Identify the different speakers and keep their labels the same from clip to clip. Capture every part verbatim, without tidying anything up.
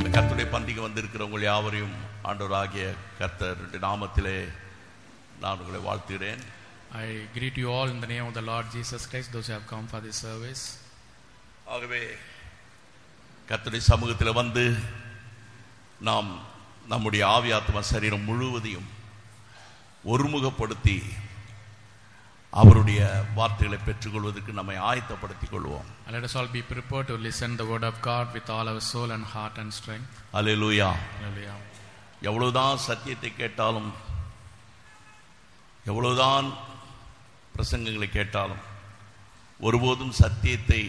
Speaker 1: கர்த்தருடைய பந்திக்கு வந்திருக்கிறவங்க யாவரையும் ஆண்டவராகிய கர்த்தருடைய நாமத்திலே நான் உங்களை வாழ்த்துகிறேன்.
Speaker 2: I greet you all in the name of the Lord Jesus Christ, those who have come for this service.
Speaker 1: ஆகவே கர்த்தருடைய சமூகத்தில் வந்து நாம் நம்முடைய ஆவி ஆத்மா சரீரம் முழுவதையும் ஒருமுகப்படுத்தி அவருடைய வார்த்தைகளை பெற்றுக்கொள்வதற்கு நம்மை ஆயத்தப்படுத்திக் கொள்வோம்.
Speaker 2: Let us all be prepared to listen the word of God with all our soul and heart and strength.
Speaker 1: Hallelujah.
Speaker 2: Hallelujah.
Speaker 1: எவ்வளவுதான் சத்தியத்தை கேட்டாலும், எவ்வளவுதான் பிரசங்கங்களை கேட்டாலும், ஒருபோதும் சத்தியத்தை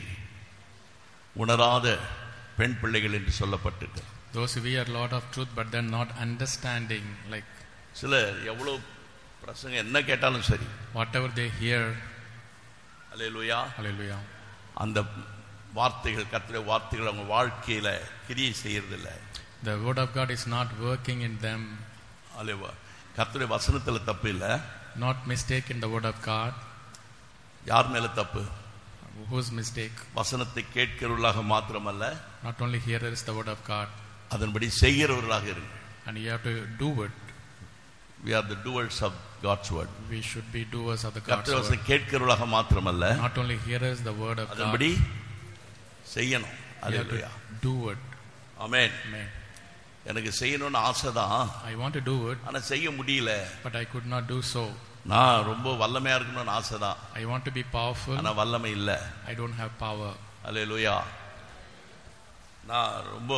Speaker 1: உணராத பெண் பிள்ளைகள் என்று சொல்லப்பட்டிருக்கு.
Speaker 2: Those who hear a lot of truth but then not understanding, like
Speaker 1: சிலர் எவ்வளவு பிரசங்கம் என்ன கேட்டாலும் சரி,
Speaker 2: whatever they hear,
Speaker 1: hallelujah,
Speaker 2: hallelujah,
Speaker 1: அந்த வார்த்தைகள் கர்த்தருடைய வார்த்தைகள் அவங்க வாழ்க்கையில கிரியை செய்யறதில்ல.
Speaker 2: the word of God is not working in them.
Speaker 1: அல்லேலூயா. கர்த்தருடைய வசனத்துல தப்பு இல்ல,
Speaker 2: not mistake in the word of God.
Speaker 1: யார் மேல தப்பு?
Speaker 2: Whose mistake?
Speaker 1: வசனத்தை கேட்கிறவர்களாக மாத்திரமல்ல,
Speaker 2: not only hearers the word of God,
Speaker 1: அதன்படி செய்கிறவர்களாக இருங்க.
Speaker 2: and you have to do it.
Speaker 1: We are the doers of God's word.
Speaker 2: We should be doers of the God's
Speaker 1: கர்த்தருடைய
Speaker 2: word.
Speaker 1: வசனம் கேட்கிறவர்களாக மாத்திரமல்ல,
Speaker 2: not only hearers the word of God,
Speaker 1: அதன்படி செய்யணும்.
Speaker 2: you have
Speaker 1: hallelujah.
Speaker 2: to do it.
Speaker 1: Amen.
Speaker 2: Amen.
Speaker 1: எனக்கு செய்யணும்னு ஆசைதான்,
Speaker 2: I want to do it,
Speaker 1: ஆனா செய்ய முடியல.
Speaker 2: but I could not do so.
Speaker 1: நான் ரொம்ப வல்லமையா இருக்கணும்னு ஆசைதான்,
Speaker 2: I want to be powerful,
Speaker 1: ஆனா வல்லமை இல்ல.
Speaker 2: I don't have power.
Speaker 1: அல்லேலூயா. நான் ரொம்ப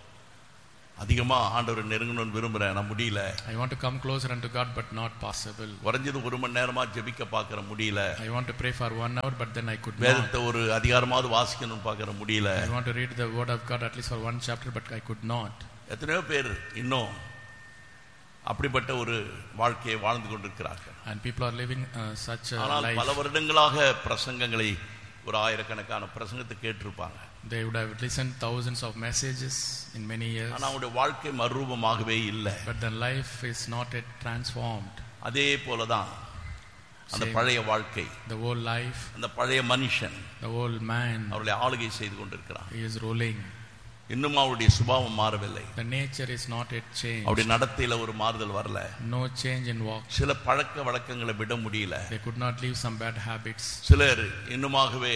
Speaker 1: அதிகமா ஆண்டவரை நெருங்கணும்னு விரும்புறேன், நான் முடியல.
Speaker 2: I want to come closer unto God but not possible.
Speaker 1: குறைஞ்சது ஒரு மணி நேரமா ஜெபிக்க பார்க்கற முடியல.
Speaker 2: I want to pray for one hour but then I could not.
Speaker 1: வேதத்தை ஒரு அதிகாரமாவது வாசிக்கணும்னு பார்க்கற முடியல.
Speaker 2: I want to read the word of God at least for one chapter but I could not.
Speaker 1: எத்தனையோ பேர் இன்னும் அப்படிப்பட்ட ஒரு வாழ்க்கையை வாழ்ந்து கொண்டிருக்கிறார்கள்.
Speaker 2: And people are living uh, such a
Speaker 1: ஆனால்
Speaker 2: life.
Speaker 1: பல வருடங்களாக பிரசங்கங்களை ஒரு ஆயிரக்கணக்கான பிரசங்கத்தை கேட்டிருப்பாங்க.
Speaker 2: They would have listened thousands of messages in many years.
Speaker 1: ஆனா அவங்களுடைய வாழ்க்கை மறுரூபமாகவே இல்லை.
Speaker 2: But their life is not yet transformed.
Speaker 1: அதே போலதான் அந்த பழைய வாழ்க்கை,
Speaker 2: the old life,
Speaker 1: அந்த பழைய மனுஷன்,
Speaker 2: the old man,
Speaker 1: அவர்களை ஆளுகை செய்து கொண்டிருக்கிறான்.
Speaker 2: he is ruling.
Speaker 1: இன்னும் அவருடைய சுபாவம் மாறவில்லை.
Speaker 2: The nature is not yet changed.
Speaker 1: அவருடைய நடத்தையில ஒரு மாறுதல் வரல.
Speaker 2: No change in walk.
Speaker 1: சில பழக்க வழக்கங்களை விட முடியல.
Speaker 2: They could not leave some bad habits.
Speaker 1: சிலர் இன்னுமாகவே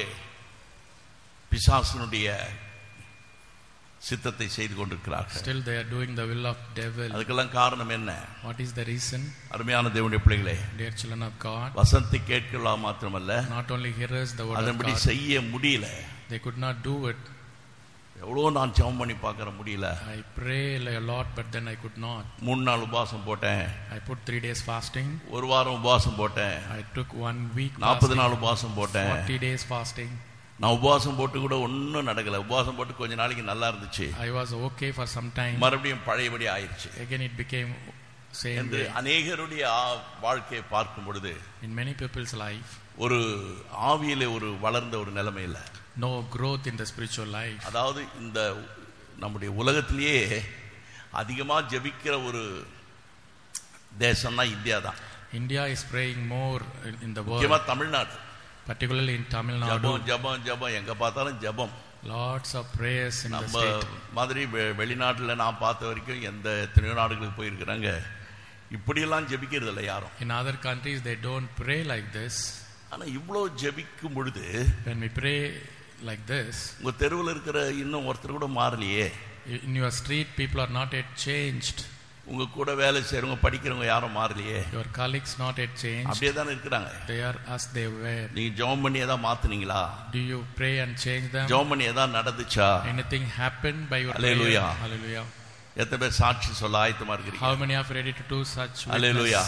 Speaker 1: பிசாசனுடைய சித்தத்தை செய்து கொண்டிருக்கிறார்கள்.
Speaker 2: Still they are doing the will of devil.
Speaker 1: அதுக்கெல்லாம் காரணம் என்ன?
Speaker 2: What is the reason?
Speaker 1: அருமையான தேவனுடைய பிள்ளைகளே,
Speaker 2: Dear children of God,
Speaker 1: வசனத்தை கேட்கலாம் மாத்திரமல்ல,
Speaker 2: not only hearers the word of
Speaker 1: அதன்படி
Speaker 2: God,
Speaker 1: செய்ய முடியல.
Speaker 2: they could not do it.
Speaker 1: எவ்வளோ நான் ஜெபம் பண்ணி பார்க்கற முடியல.
Speaker 2: I pray a lot but then I could not.
Speaker 1: மூணு நாள் உபவாசம் போட்டேன்.
Speaker 2: I put three days fasting.
Speaker 1: ஒரு வாரம் உபவாசம் போட்டேன்.
Speaker 2: I took one week
Speaker 1: நாற்பது
Speaker 2: fasting.
Speaker 1: நாள் உபவாசம் போட்டேன்.
Speaker 2: forty days fasting.
Speaker 1: நான் உபவாசம் போட்டு கூட ஒன்றும் நடக்கல. உபவாசம் போட்டு கொஞ்ச நாளைக்கு நல்லா இருந்துச்சு.
Speaker 2: I was okay for some time.
Speaker 1: மறுபடியும் பழையபடி ஆயிடுச்சு.
Speaker 2: Again it became same
Speaker 1: என்று
Speaker 2: way.
Speaker 1: அநேகருடைய வாழ்க்கையை பார்க்கும் பொழுது
Speaker 2: In many people's life,
Speaker 1: ஒரு ஆவியிலே ஒரு வளர்ந்த ஒரு நிலைமை இல்லை.
Speaker 2: no growth in the spiritual life.
Speaker 1: அதாவது இந்த நம்முடைய உலகத்திலேயே அதிகமா ஜெபிக்கிற ஒரு தேசம்னா இந்தியா தான்.
Speaker 2: India is praying more in, in the world.
Speaker 1: முக்கியமா Tamil Nadu.
Speaker 2: Particularly in Tamil Nadu.
Speaker 1: ஜபம் ஜபம் ஜபம் எங்க பார்த்தாலும் ஜபம்.
Speaker 2: Lots of prayers in the
Speaker 1: நம்ம
Speaker 2: state.
Speaker 1: மாதிரி வெளிநாட்டுல நான் பார்த்த வரைக்கும் எந்த எத்தனையோ நாடுகளுக்கு போயிருக்கிறாங்க, இப்படியெல்லாம் ஜெபிக்கிறது இல்லை யாரும்.
Speaker 2: In other countries they don't pray like this.
Speaker 1: ஆனா இவ்வளோ ஜெபிக்கும் பொழுது,
Speaker 2: when we pray like this,
Speaker 1: உங்க தெருவில் இருக்கிற இன்னும் ஒருத்தர் கூட மாறலையே.
Speaker 2: in your street people are not yet changed.
Speaker 1: உங்க கூட வேலை செய்யறவங்க படிக்கிறவங்க யாரும் மாறலையே.
Speaker 2: your colleagues not yet changed.
Speaker 1: அப்படியே தானே இருக்கிறாங்க.
Speaker 2: they are as they were.
Speaker 1: நீங்க ஜெபம் பண்ணி ஏதாவது மாத்துனீங்களா?
Speaker 2: do you pray and change them?
Speaker 1: ஜெபம் பண்ணி ஏதாவது நடந்துச்சா?
Speaker 2: anything happened by your
Speaker 1: Hallelujah.
Speaker 2: prayer? Hallelujah.
Speaker 1: எத்தனை பேர் சாட்சி சொல்ல ஆயத்தமா இருக்கீங்க?
Speaker 2: how many are ready to do such witness?
Speaker 1: Hallelujah.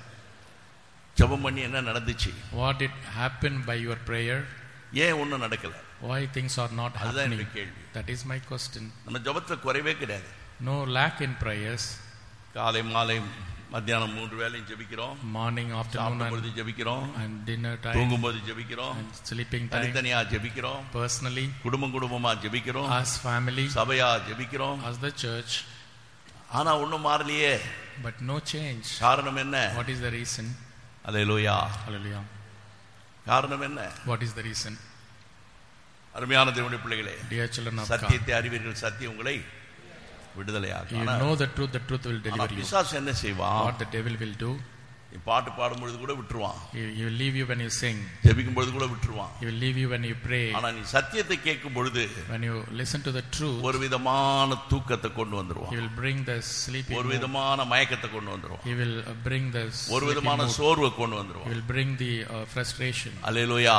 Speaker 1: ஜெபம் பண்ணி என்ன நடந்துச்சு?
Speaker 2: what did happen by your prayer?
Speaker 1: ஏன் ஒண்ணும் நடக்கல?
Speaker 2: why things are not
Speaker 1: அதுதான்
Speaker 2: happening?
Speaker 1: என்னுடைய கேள்வி.
Speaker 2: that is my question.
Speaker 1: நம்ம ஜெபத்துல குறைவே கிடையாது.
Speaker 2: no lack in prayers.
Speaker 1: காலை மாலை மத்தியானம் மூன்று வேளையும் ஜெபிக்கிறோம்.
Speaker 2: morning, afternoon
Speaker 1: சாப்பிடும்போது ஜெபிக்கிறோம்.
Speaker 2: and dinner time.
Speaker 1: தூங்கும்போது ஜெபிக்கிறோம்.
Speaker 2: and sleeping time.
Speaker 1: தனித்தனியா ஜெபிக்கிறோம்.
Speaker 2: personally,
Speaker 1: குடும்பம் குடும்பமா ஜெபிக்கிறோம்.
Speaker 2: as family,
Speaker 1: சபையா ஜெபிக்கிறோம்.
Speaker 2: as the church.
Speaker 1: ஆனா ஒண்ணும் மாறலையே.
Speaker 2: but no change.
Speaker 1: காரணம் என்ன?
Speaker 2: what is the reason?
Speaker 1: Hallelujah.
Speaker 2: Hallelujah.
Speaker 1: காரணம் என்ன?
Speaker 2: what is the reason?
Speaker 1: அருமையான தேவனுடைய பிள்ளைகளே,
Speaker 2: dear children of God,
Speaker 1: சத்தியத்தை அறிவீர்கள், சத்தியம் உங்களை விடுதலையாக்கும்.
Speaker 2: You know the truth, the truth will deliver you.
Speaker 1: பிசாசு என்ன செய்வான்?
Speaker 2: What the devil will do?
Speaker 1: பாட்டு பாடும் பொழுது கூட விட்டுருவான்.
Speaker 2: He, he will leave you when you sing.
Speaker 1: ஜெபிக்கும் பொழுது கூட விட்டுருவான்.
Speaker 2: He will leave you when you pray.
Speaker 1: ஆனா நீ சத்தியத்தை கேட்கும் பொழுது,
Speaker 2: when you listen to the truth,
Speaker 1: ஒரு விதமான தூக்கத்தை கொண்டு வந்துருவான்.
Speaker 2: He will bring the sleepy.
Speaker 1: ஒரு விதமான மயக்கத்தை கொண்டு வந்துருவான்.
Speaker 2: He will uh, bring the.
Speaker 1: ஒரு விதமான சோர்வை கொண்டு வந்துருவான்.
Speaker 2: He will bring the uh, frustration.
Speaker 1: அல்லேலூயா.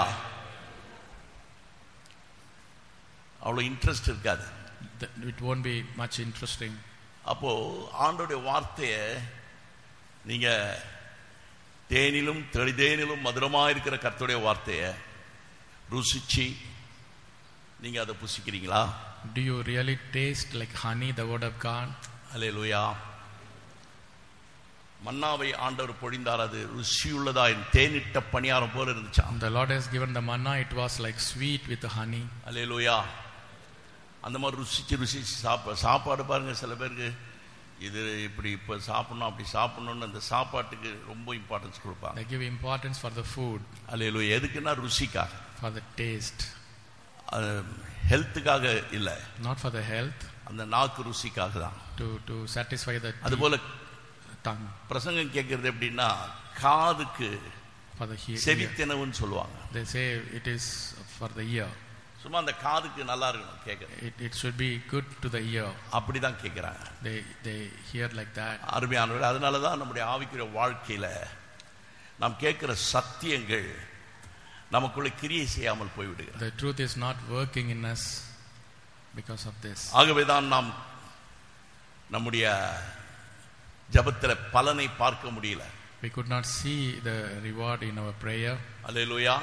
Speaker 1: அவ்வளவு இன்ட்ரெஸ்ட் இருக்காது.
Speaker 2: It won't be much interesting.
Speaker 1: அப்போ ஆண்டவருடைய வார்த்தையை நீங்க தேனிலும் தெளிதேனிலும் மதுரமாக இருக்கிற கர்த்தருடைய வார்த்தையை ருசிச்சு நீங்க அதை புசிக்கிறீங்களா?
Speaker 2: Do you really taste like honey the word of God?
Speaker 1: அல்லேலூயா. மன்னாவை ஆண்டவர் பொழிந்தார், அது ருசியுள்ளதா, தேனிட்ட பணியாரம் போல இருந்துச்சா.
Speaker 2: The Lord has given the manna, it was like sweet with the honey.
Speaker 1: அல்லேலூயா. அந்த மாதிரி ருசிச்சு ருசிச்சு சாப்பா சாப்பாடு பாருங்க, சில பேருக்கு இது இப்படி இப்போ சாப்பிடணும் அப்படி சாப்பிடணும்னு அந்த சாப்பாட்டுக்கு ரொம்ப இம்பார்ட்டன்ஸ் கொடுப்பாங்க.
Speaker 2: They give importance for the food.
Speaker 1: அல்லேலூயா. எதுக்குன்னா ருசிக்காக,
Speaker 2: for the taste,
Speaker 1: ஹெல்த்துக்காக இல்ல,
Speaker 2: not for the health,
Speaker 1: அந்த நாக்கு ருசிக்காக தான்.
Speaker 2: to to satisfy the
Speaker 1: அதுபோல
Speaker 2: tongue.
Speaker 1: பிரசங்கம் கேட்கறது எப்படின்னா காதுக்கு
Speaker 2: for the ear.
Speaker 1: செவித்தெனவுன்னு சொல்லுவாங்க.
Speaker 2: They say it is for the ear.
Speaker 1: சும்மா அந்த காதுக்கு நல்லா இருக்கணும் கேட்கறது.
Speaker 2: It it should be good to the ear.
Speaker 1: அப்படிதான் கேட்கிறாங்க.
Speaker 2: They they hear like that.
Speaker 1: அருமையானவர்களே, அதனால தான் நம்முடைய ஆவிக்குரிய வாழ்க்கையில நாம் கேட்கிற சத்தியங்கள் நமக்குள்ள கிரியை செய்யாமல் போய்விடுகிறது.
Speaker 2: The truth is not working in us because of this.
Speaker 1: ஆகவே தான் நாம் நம்முடைய ஜெபத்திலே பலனை பார்க்க முடியல.
Speaker 2: We could not see the reward in our prayer.
Speaker 1: அல்லேலூயா.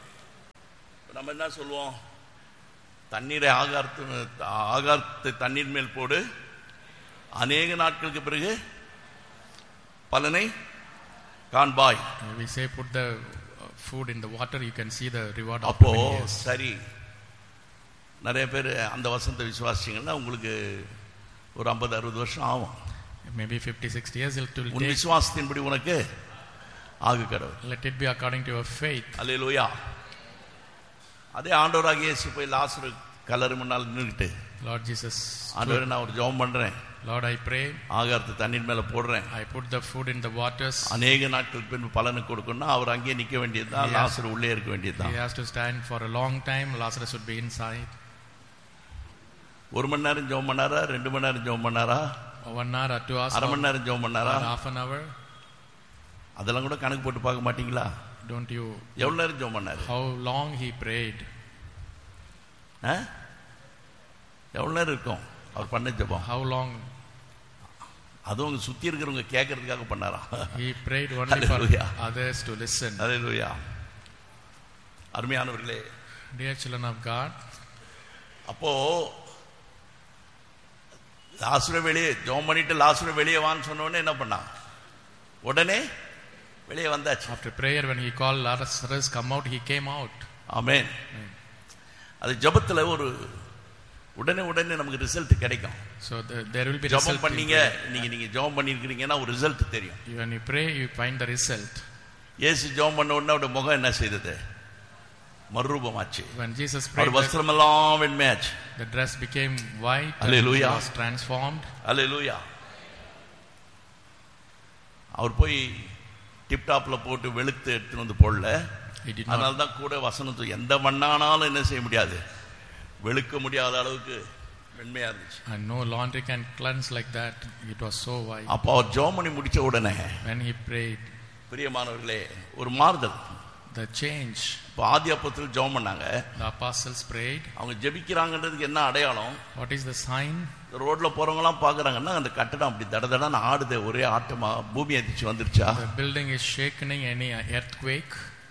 Speaker 1: நம்ம என்ன சொல்லுவோம்? தண்ணீரை ஆகாரத்து ஆகாரத்தை தண்ணீர் மேல் போடு, அநேக நாட்களுக்கு பிறகு பலனை காண்பாய்.
Speaker 2: We say put the food in the water, you can see the reward of
Speaker 1: அப்போ
Speaker 2: many years.
Speaker 1: சரி, நிறைய பேர் அந்த வசனத்தை விசுவாசிங்கன்னா உங்களுக்கு ஒரு ஐம்பது அறுபது வருஷம் ஆகும்.
Speaker 2: Maybe fifty sixty years it will
Speaker 1: உன்
Speaker 2: take.
Speaker 1: விசுவாசத்தின்படி உனக்கு ஆகு கடவுள்.
Speaker 2: Let it be according to your faith.
Speaker 1: அல்லேலூயா. அதே ஆண்டவராகிய இயேசு போய் லாசரு கல்லறை முன்னால் நின்னுக்கிட்டு,
Speaker 2: Lord Jesus,
Speaker 1: ஆண்டவரே நான் ஒரு ஜெபம் பண்றேன்,
Speaker 2: Lord I pray,
Speaker 1: ஆகாரத்தை தண்ணீர் மேல போடுறேன்,
Speaker 2: I put the food in the waters.
Speaker 1: அநேக நாட்களுக்கு பின்பு பலனை கொடுக்கணும்னா அவர் அங்கேயே நிக்க வேண்டியதுதான், லாசரு உள்ளே இருக்க வேண்டியதுதான்.
Speaker 2: He has to stand for a long time, Lazarus would be inside.
Speaker 1: ஒரு மணி நேரம் ஜெபம் பண்ணாரா, ரெண்டு மணி நேரம் ஜெபம் பண்ணாரா,
Speaker 2: one hour or two hours,
Speaker 1: அரை மணி நேரம் ஜெபம் பண்ணாரா,
Speaker 2: half an hour?
Speaker 1: அதெல்லாம் கூட கணக்கு போட்டு பார்க்க மாட்டீங்களா?
Speaker 2: Don't you?
Speaker 1: எவ்வளவு நேரம் ஜெபம் பண்ணாரு?
Speaker 2: How long he prayed?
Speaker 1: எவ்வளவு நேரம் இருக்கும் அவர் பண்ண ஜெபம்?
Speaker 2: How long?
Speaker 1: அதுவும் சுத்தி இருக்கிறவங்க கேட்கறதுக்காக பண்ணாரா?
Speaker 2: He prayed only for others to listen.
Speaker 1: அல்லேலூயா. அருமையானவர்களே,
Speaker 2: Dear children of God,
Speaker 1: அப்போ லாசரு வெளியே ஜெபம் பண்ணிட்டு லாசரு வெளியே வான்னு சொன்ன உடனே என்ன பண்ணா? உடனே வெளியே வந்தாச்சு.
Speaker 2: after prayer when he called Lazarus come out, he came out.
Speaker 1: ஆமென். அது ஜெபத்துல ஒரு உடனே உடனே நமக்கு ரிசல்ட் கிடைக்கும்.
Speaker 2: So the, there will be
Speaker 1: ஜெபம் பண்ணீங்க, நீங்க நீங்க ஜெபம் பண்ணிருக்கீங்கன்னா ஒரு ரிசல்ட் தெரியும்.
Speaker 2: when you pray you find the result.
Speaker 1: இயேசு ஜெபம் பண்ண உடனே அவருடைய முகம் என்ன செய்தது? மறுரூபமாச்சு.
Speaker 2: When Jesus prayed,
Speaker 1: வஸ்திரமெல்லாம் வெண்மையாச்சு.
Speaker 2: the dress became white.
Speaker 1: Hallelujah.
Speaker 2: And was transformed.
Speaker 1: Hallelujah. அவர் போய் டிப் டாப்ல போட்டு வெளுத்து எடுத்துட்டு வந்து போடல. அதனால தான் கூட வசனத்து எந்த மண்ணானாலும் என்ன செய்ய முடியாது, வெளுக்க முடியாத அளவுக்கு வெண்மையா இருந்துச்சு.
Speaker 2: And no laundry can cleanse like that. It was so white.
Speaker 1: அப்ப அவர் ஜெபம் பண்ணி முடிச்ச உடனே
Speaker 2: when he prayed,
Speaker 1: பிரியமானவர்களே, ஒரு மாறுதல்,
Speaker 2: the change.
Speaker 1: இப்போ ஆதி அப்போஸ்தலர் ஜெபம் பண்ணாங்க.
Speaker 2: The apostles prayed.
Speaker 1: அவங்க ஜெபிக்கிறாங்கன்றதுக்கு என்ன அடையாளம்?
Speaker 2: What is the sign?
Speaker 1: ரோட்ல போறவங்க எல்லாம் பாக்குறாங்கன்னா அந்த கட்டடம் அப்படி தடதடன்னு ஆடுது, ஒரே ஆட்டமா, பூமி அதிர்ச்சி வந்துருச்சா?
Speaker 2: The building is shaking, any earthquake?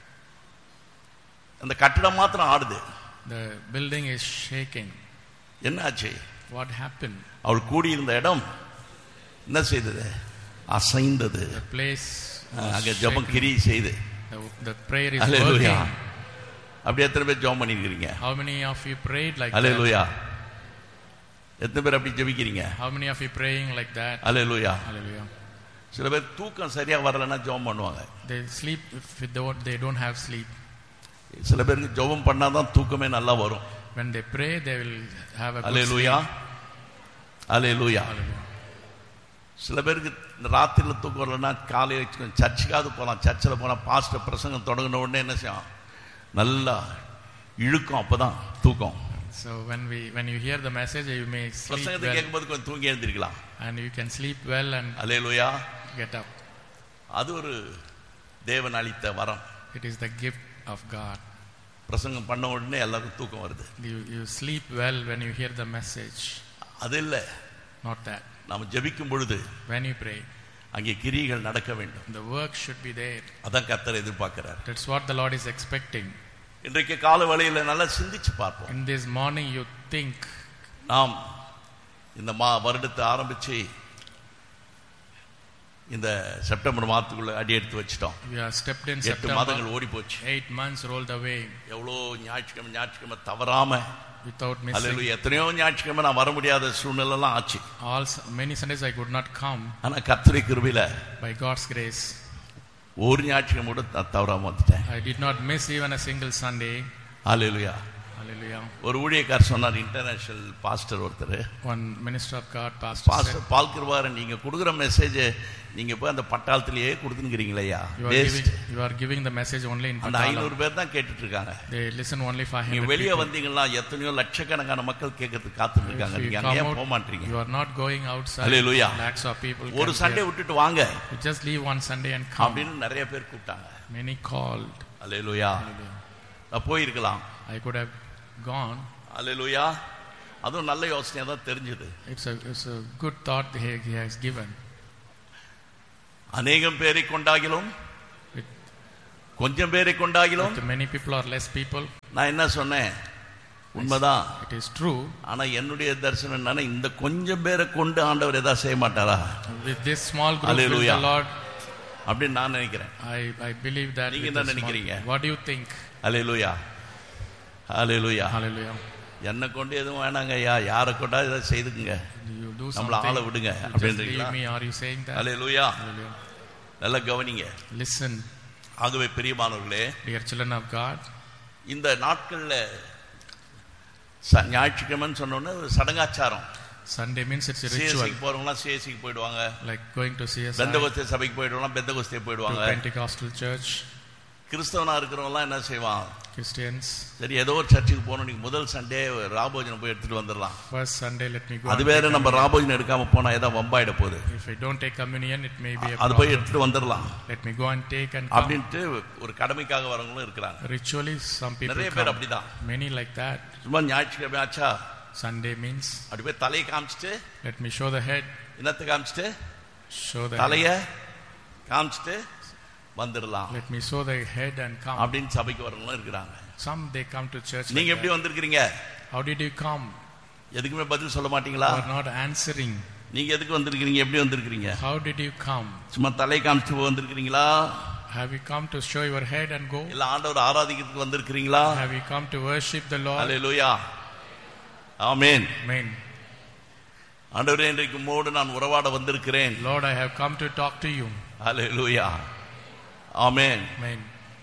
Speaker 1: அந்த கட்டடம் மாத்திரம் ஆடுது.
Speaker 2: The building is shaking.
Speaker 1: என்னாச்சு?
Speaker 2: What happened?
Speaker 1: அவர் கூடியிருந்த இடம் என்ன செய்தது? அசைந்தது.
Speaker 2: The place
Speaker 1: அங்க ஜெபம் கிரியை செய்து.
Speaker 2: The, the prayer is
Speaker 1: Hallelujah.
Speaker 2: working.
Speaker 1: அப்படி எத்தனை பேர் ஜெபம் பண்ணிருக்கீங்க?
Speaker 2: How many of you prayed like
Speaker 1: Hallelujah.
Speaker 2: that?
Speaker 1: எத்தனை பேர் அப்படி ஜெபிக்கிறீங்க?
Speaker 2: How many of you praying like that?
Speaker 1: Hallelujah.
Speaker 2: Hallelujah.
Speaker 1: சில பேர் தூக்கம் சரியா வரலன்னா ஜெபம் பண்ணுவாங்க.
Speaker 2: They sleep if they don't, they don't have sleep.
Speaker 1: சில பேருக்கு ஜெபம் பண்ணாதான் தூக்கமே நல்லா வரும்.
Speaker 2: When they pray they will have a good
Speaker 1: Hallelujah.
Speaker 2: sleep.
Speaker 1: அல்லேலூயா. சில பேருக்கு இந்த ராத்திரியில் தூக்கம் வரலன்னா காலையில் சர்ச்சுக்காவது போகலாம். சர்ச்சில் போனால் பாஸ்டர் பிரசங்கம் தொடங்கின உடனே என்ன செய்யும், நல்லா இழுக்கும், அப்பதான் தூக்கம்.
Speaker 2: So when we when you hear the message, you may sleep
Speaker 1: பிரசங்கத்தை
Speaker 2: well,
Speaker 1: கேட்கும்போது கொஞ்சம் தூங்கி எழுந்திருக்கலாம்.
Speaker 2: and you can sleep well and
Speaker 1: hallelujah.
Speaker 2: get up.
Speaker 1: அது ஒரு தேவன் அளித்த வரம்.
Speaker 2: It is the gift of God.
Speaker 1: பிரசங்கம் பண்ண உடனே எல்லாருக்கும் தூக்கம் வருது.
Speaker 2: You you sleep well when you hear the message.
Speaker 1: அது இல்லை,
Speaker 2: Not that.
Speaker 1: நாம் ஜெபிக்கும் பொழுது
Speaker 2: When you pray,
Speaker 1: அங்கே கிரியைகள் நடக்க வேண்டும்.
Speaker 2: the work should be there.
Speaker 1: அதான் கர்த்தர் எதிர்பார்க்கிறார்.
Speaker 2: That's what the Lord is expecting.
Speaker 1: இன்றைக்கு கால வேளையில் நல்லா சிந்திச்சு பார்ப்போம்.
Speaker 2: In this morning, you think.
Speaker 1: நாம் இந்த மா வருடத்தை ஆரம்பிச்சு இந்த செப்டம்பர் மாதத்துக்குள்ள அடி எடுத்து வச்சிட்டோம்.
Speaker 2: We have stepped in
Speaker 1: எட்டு
Speaker 2: September.
Speaker 1: மாதங்கள் ஓடி போச்சு.
Speaker 2: Eight months rolled away
Speaker 1: எவ்வளோ ஞாயிற்றுக்கிழமை ஞாயிற்றுக்கிழமை தவறாம,
Speaker 2: without missing.
Speaker 1: அல்லேலூயா, எத்தனையோ ஞாயிற்றுக்கிழமை நான் வர முடியாத சூழ்நிலைலாம் ஆச்சு.
Speaker 2: All many Sundays I could not come.
Speaker 1: ஆனா கர்த்தருடைய கிருபையில
Speaker 2: By God's grace,
Speaker 1: ஒரு ஞாயிற்றுக்கிழமை கூட நான் தவறாம வந்துட்டேன்.
Speaker 2: I did not miss even a single Sunday.
Speaker 1: Hallelujah.
Speaker 2: Hallelujah.
Speaker 1: ஒரு ஊழியக்காரர் சொன்னார், இன்டர்நேஷனல் பாஸ்டர் ஒருத்தர்,
Speaker 2: One minister of God, pastor,
Speaker 1: pastor
Speaker 2: said,
Speaker 1: பால் கிருபாரன், நீங்க கொடுக்குற மெசேஜ் நீங்க போய் அந்த பட்டாளத்திலேயே கொடுத்துங்கிறீங்களா?
Speaker 2: you are giving you are giving the message only in
Speaker 1: அந்த
Speaker 2: Patalam.
Speaker 1: ஐநூறு பேர் தான் கேட்டுட்டு இருக்காங்க.
Speaker 2: They listen only for
Speaker 1: நீங்க
Speaker 2: him.
Speaker 1: வெளியே வந்தீங்கன்னா எத்தனையோ லட்சக்கணக்கான மக்கள் கேட்கறதுக்கு காத்துட்டு இருக்காங்க. நீங்க அங்கேயே போக மாட்டீங்க.
Speaker 2: You are not going outside.
Speaker 1: Hallelujah.
Speaker 2: Lakhs of people.
Speaker 1: ஒரு
Speaker 2: can
Speaker 1: சண்டே
Speaker 2: hear.
Speaker 1: விட்டுட்டு வாங்க
Speaker 2: You just leave one Sunday and come.
Speaker 1: அப்படின்னு நிறைய பேர் கூப்பிட்டாங்க.
Speaker 2: Many called.
Speaker 1: அல்லேலூயா. நான் போயிருக்கலாம்.
Speaker 2: I could have gone.
Speaker 1: அல்லேலூயா. அதுவும் நல்ல யோசனையா தான் தெரிஞ்சது.
Speaker 2: It's a it's a good thought he, he has given.
Speaker 1: அநேகம் பேரை கொண்டாகிலும் கொஞ்சம் பேரை கொண்டாகிலும்
Speaker 2: With many people or less people.
Speaker 1: நான் என்ன சொன்னேன், உண்மைதான்.
Speaker 2: It is true.
Speaker 1: ஆனா என்னுடைய தரிசனம் என்னன்னா, இந்த கொஞ்சம் பேரை கொண்டு ஆண்டவர் ஏதாவது செய்ய மாட்டாரா?
Speaker 2: With this small group, will
Speaker 1: Hallelujah.
Speaker 2: the Lord.
Speaker 1: அப்படின்னு நான் நினைக்கிறேன்.
Speaker 2: I I believe that.
Speaker 1: நீங்க
Speaker 2: with
Speaker 1: என்ன
Speaker 2: the small-
Speaker 1: நினைக்கிறீங்க?
Speaker 2: What do you think?
Speaker 1: Hallelujah. Hallelujah.
Speaker 2: Hallelujah.
Speaker 1: என்னை கொண்டு எதுவும் வேணாங்க ஐயா, யாரை கொண்டா இதை செய்துக்குங்க,
Speaker 2: You do
Speaker 1: நம்மள ஆள
Speaker 2: something.
Speaker 1: விடுங்க
Speaker 2: You just
Speaker 1: அப்படின்றீங்களா?
Speaker 2: leave me. Are you saying that?
Speaker 1: Hallelujah.
Speaker 2: Hallelujah.
Speaker 1: நல்லா கவனிங்க.
Speaker 2: Listen,
Speaker 1: ஆகவே பிரியமானவர்களே,
Speaker 2: dear children of God.
Speaker 1: இந்த நாட்கள்ல ச- ஞாயிற்றுக்கிழமைன்னு சொன்னோன்னே ஒரு சடங்காச்சாரம்.
Speaker 2: Sunday means it's a ritual.
Speaker 1: சிஎஸ்சிக்கு போறவங்களாம் சிஎஸ்சிக்கு போயிடுவாங்க,
Speaker 2: Like going to C S I, to
Speaker 1: Pentecost சபைக்கு போயிடுவாங்க, பெந்தகோஸ்தே போயிடுவாங்க.
Speaker 2: Pentecostal church.
Speaker 1: கிறிஸ்தவனா இருக்கிறவங்களாம் என்ன செய்வான்,
Speaker 2: Christians.
Speaker 1: சரி ஏதோ ஒரு சர்ச்சுக்கு போகணும், நீங்க முதல் சண்டே ராபோஜனம் போய் எடுத்துட்டு வந்துடலாம்.
Speaker 2: First Sunday, let me go.
Speaker 1: அது
Speaker 2: and
Speaker 1: வேற,
Speaker 2: take
Speaker 1: நம்ம
Speaker 2: communion.
Speaker 1: ராபோஜனம் எடுக்காம போனா ஏதோ வம்பாயிட போகுது,
Speaker 2: If I don't take communion, it may be a
Speaker 1: அது போய்
Speaker 2: problem.
Speaker 1: எடுத்துட்டு வந்துடலாம்
Speaker 2: Let me go and take and come.
Speaker 1: அப்படின்ட்டு ஒரு கடமைக்காக வரவங்களும் இருக்கிறாங்க.
Speaker 2: Ritually, some people
Speaker 1: நிறைய பேர்
Speaker 2: come.
Speaker 1: அப்படிதான்.
Speaker 2: Many like that.
Speaker 1: சும்மா ஞாயிற்றுக்கிழமை ஆச்சா
Speaker 2: Sunday means,
Speaker 1: அப்படி போய் தலையை காமிச்சிட்டு,
Speaker 2: let me show the head,
Speaker 1: இன்னத்தை காமிச்சிட்டு,
Speaker 2: show the
Speaker 1: தலைய
Speaker 2: head.
Speaker 1: காமிச்சிட்டு வந்துடலாம்
Speaker 2: Let me show the head and come.
Speaker 1: அப்படின்னு சபைக்கு வரவங்களும் இருக்கிறாங்க.
Speaker 2: Some they come to church.
Speaker 1: நீங்க
Speaker 2: Like
Speaker 1: எப்படி
Speaker 2: that.
Speaker 1: வந்திருக்கிறீங்க?
Speaker 2: How did you come?
Speaker 1: எதுக்குமே பதில் சொல்ல மாட்டீங்களா?
Speaker 2: You are not answering.
Speaker 1: நீங்க எதுக்கு வந்திருக்கிறீங்க, எப்படி வந்திருக்கிறீங்க?
Speaker 2: How did you come?
Speaker 1: சும்மா தலை காமிச்சிட்டு வந்திருக்கிறீங்களா,
Speaker 2: Have you come to show your head and go?
Speaker 1: இல்ல ஆண்டவர் ஆராதிக்கிறதுக்கு வந்திருக்கிறீங்களா?
Speaker 2: Have you come to worship the Lord?
Speaker 1: Hallelujah. Amen.
Speaker 2: Amen.
Speaker 1: ஆண்டவரே, இன்றைக்கு உம்மோடு நான் உறவாட வந்திருக்கிறேன்.
Speaker 2: Lord, I have come to talk to you.
Speaker 1: Hallelujah. Amen.
Speaker 2: Amen.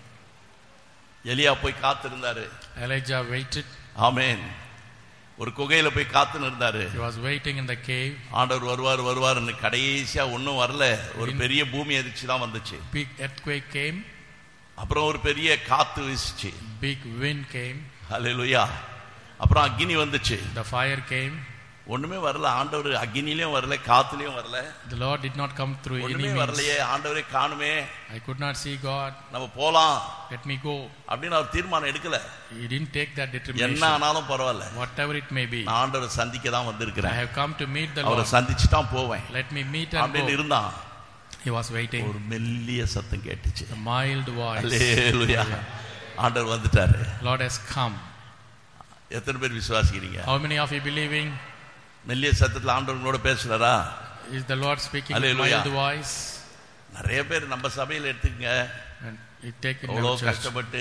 Speaker 1: எலியா போய் காத்திருந்தாரு.
Speaker 2: Elijah waited.
Speaker 1: ஆமென். ஒரு குகையில போய் காத்து இருந்தாரு.
Speaker 2: He was waiting in the cave.
Speaker 1: ஆண்டவர் வருவார் வருவார்னு கடைசியா ஒன்னும் வரல. ஒரு பெரிய பூமி அதிர்ச்சி தான் வந்துச்சு.
Speaker 2: Big earthquake came.
Speaker 1: அப்புறம் ஒரு பெரிய காத்து வீசுச்சு.
Speaker 2: Big wind came.
Speaker 1: அல்லேலூயா. அப்புறம் அக்கினி வந்துச்சு.
Speaker 2: The fire came.
Speaker 1: ஒண்ணுமே வரல. ஆண்டவர் அக்கினிலயும் வரல, காத்துலயும் வரல.
Speaker 2: The Lord did not come through any
Speaker 1: ஒண்ணுமே
Speaker 2: means.
Speaker 1: வரலையே, ஆண்டவரே காணுமே,
Speaker 2: I could not see God.
Speaker 1: நம்ம போலாம்
Speaker 2: Let me go.
Speaker 1: அப்படின்னு அவர் தீர்மானம் எடுக்கல.
Speaker 2: He didn't take that
Speaker 1: என்ன
Speaker 2: determination.
Speaker 1: ஆனாலும் பரவாயில்ல,
Speaker 2: Whatever it may be.
Speaker 1: நான் ஆண்டவரை சந்திக்க தான்
Speaker 2: I
Speaker 1: வந்திருக்கிறேன்,
Speaker 2: have come to meet the
Speaker 1: அவரை
Speaker 2: Lord.
Speaker 1: சந்திச்சு தான் போவேன்
Speaker 2: Let me meet and
Speaker 1: அப்படின்னு
Speaker 2: go.
Speaker 1: இருந்தான்.
Speaker 2: He was waiting.
Speaker 1: ஒரு மெல்லிய சத்தம் கேட்டுச்சு.
Speaker 2: A mild voice.
Speaker 1: அல்லேலூயா. ஆண்டவர் வந்துட்டாரு.
Speaker 2: Lord has come.
Speaker 1: எத்தனை பேர் விசுவாசிக்கிறீங்க?
Speaker 2: How many of you believing?
Speaker 1: மெல்லிய சத்தத்துல ஆண்டவர்களோட பேசுறாரா?
Speaker 2: Is the Lord speaking with
Speaker 1: Hallelujah.
Speaker 2: mild voice?
Speaker 1: நிறைய பேர் நம்ம சபையில எடுத்துக்கங்க,
Speaker 2: And you take it in
Speaker 1: அவ்வளோ
Speaker 2: our church.
Speaker 1: கஷ்டப்பட்டு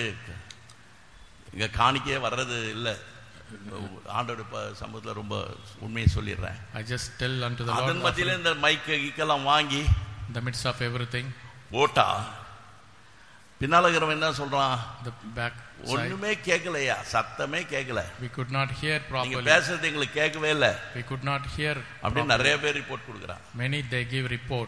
Speaker 1: இங்க காணிக்கையே வர்றது இல்ல. ஆண்டோட சமூகத்துல ரொம்ப உண்மையை சொல்லிடுறேன்.
Speaker 2: I just tell unto the Lord.
Speaker 1: அதன் மத்தியில இந்த மைக்க கீக்கெல்லாம் வாங்கி
Speaker 2: In the midst of everything.
Speaker 1: போட்டா பின்னால இருக்கிறவன் என்ன சொல்றான்?
Speaker 2: The back.
Speaker 1: ஒண்ணுமே கேட்கலையா, சத்தமே கேட்கல.
Speaker 2: We could not hear properly.
Speaker 1: நீங்க பேசுறது எங்களுக்கு கேட்கவே இல்ல.
Speaker 2: We could not hear.
Speaker 1: அப்படி நிறைய பேர் ரிப்போர்ட் கொடுக்கறாங்க.
Speaker 2: Many they give report.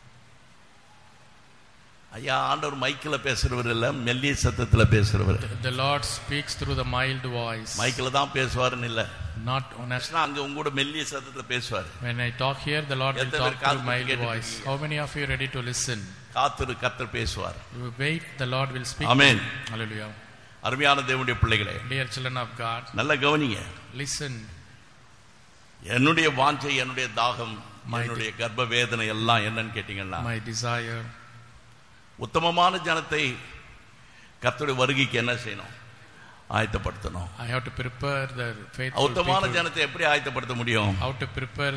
Speaker 1: ஐயா, ஆண்டவர் மைக்ல பேசுறவர் இல்ல, மெல்லிய சத்தத்துல பேசுறவர்.
Speaker 2: The Lord speaks through the mild voice.
Speaker 1: மைக்ல தான் பேசுவாருன்னு இல்ல.
Speaker 2: Not on a
Speaker 1: அங்க உங்க கூட மெல்லிய சத்தத்துல பேசுவார்.
Speaker 2: When I talk here, the Lord will talk through mild voice. How many of you are ready to listen?
Speaker 1: காத்துரு கர்த்தர் பேசுவார்.
Speaker 2: You wait, the Lord will speak.
Speaker 1: Amen.
Speaker 2: Hallelujah.
Speaker 1: அருமையான தேவனுடைய பிள்ளைகளே,
Speaker 2: Dear children of God,
Speaker 1: நல்ல கவனிங்க.
Speaker 2: listen.
Speaker 1: என்னுடைய வாஞ்சை, என்னுடைய தாகம், என்னுடைய கர்ப்ப வேதனை எல்லாம் என்னன்னு கேட்டீங்கன்னா,
Speaker 2: my desire,
Speaker 1: உத்தமமான ஜனத்தை கர்த்தருடைய வருகைக்கு என்ன செய்யணும்? ஆயத்தப்படுத்தணும்.
Speaker 2: I have to prepare the faithful
Speaker 1: உத்தமமான
Speaker 2: people.
Speaker 1: ஜனத்தை எப்படி ஆயத்தப்படுத்த முடியும்?
Speaker 2: How to prepare?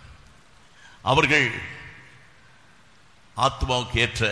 Speaker 1: அவர்கள் ஆத்மாவுக்கு ஏற்ற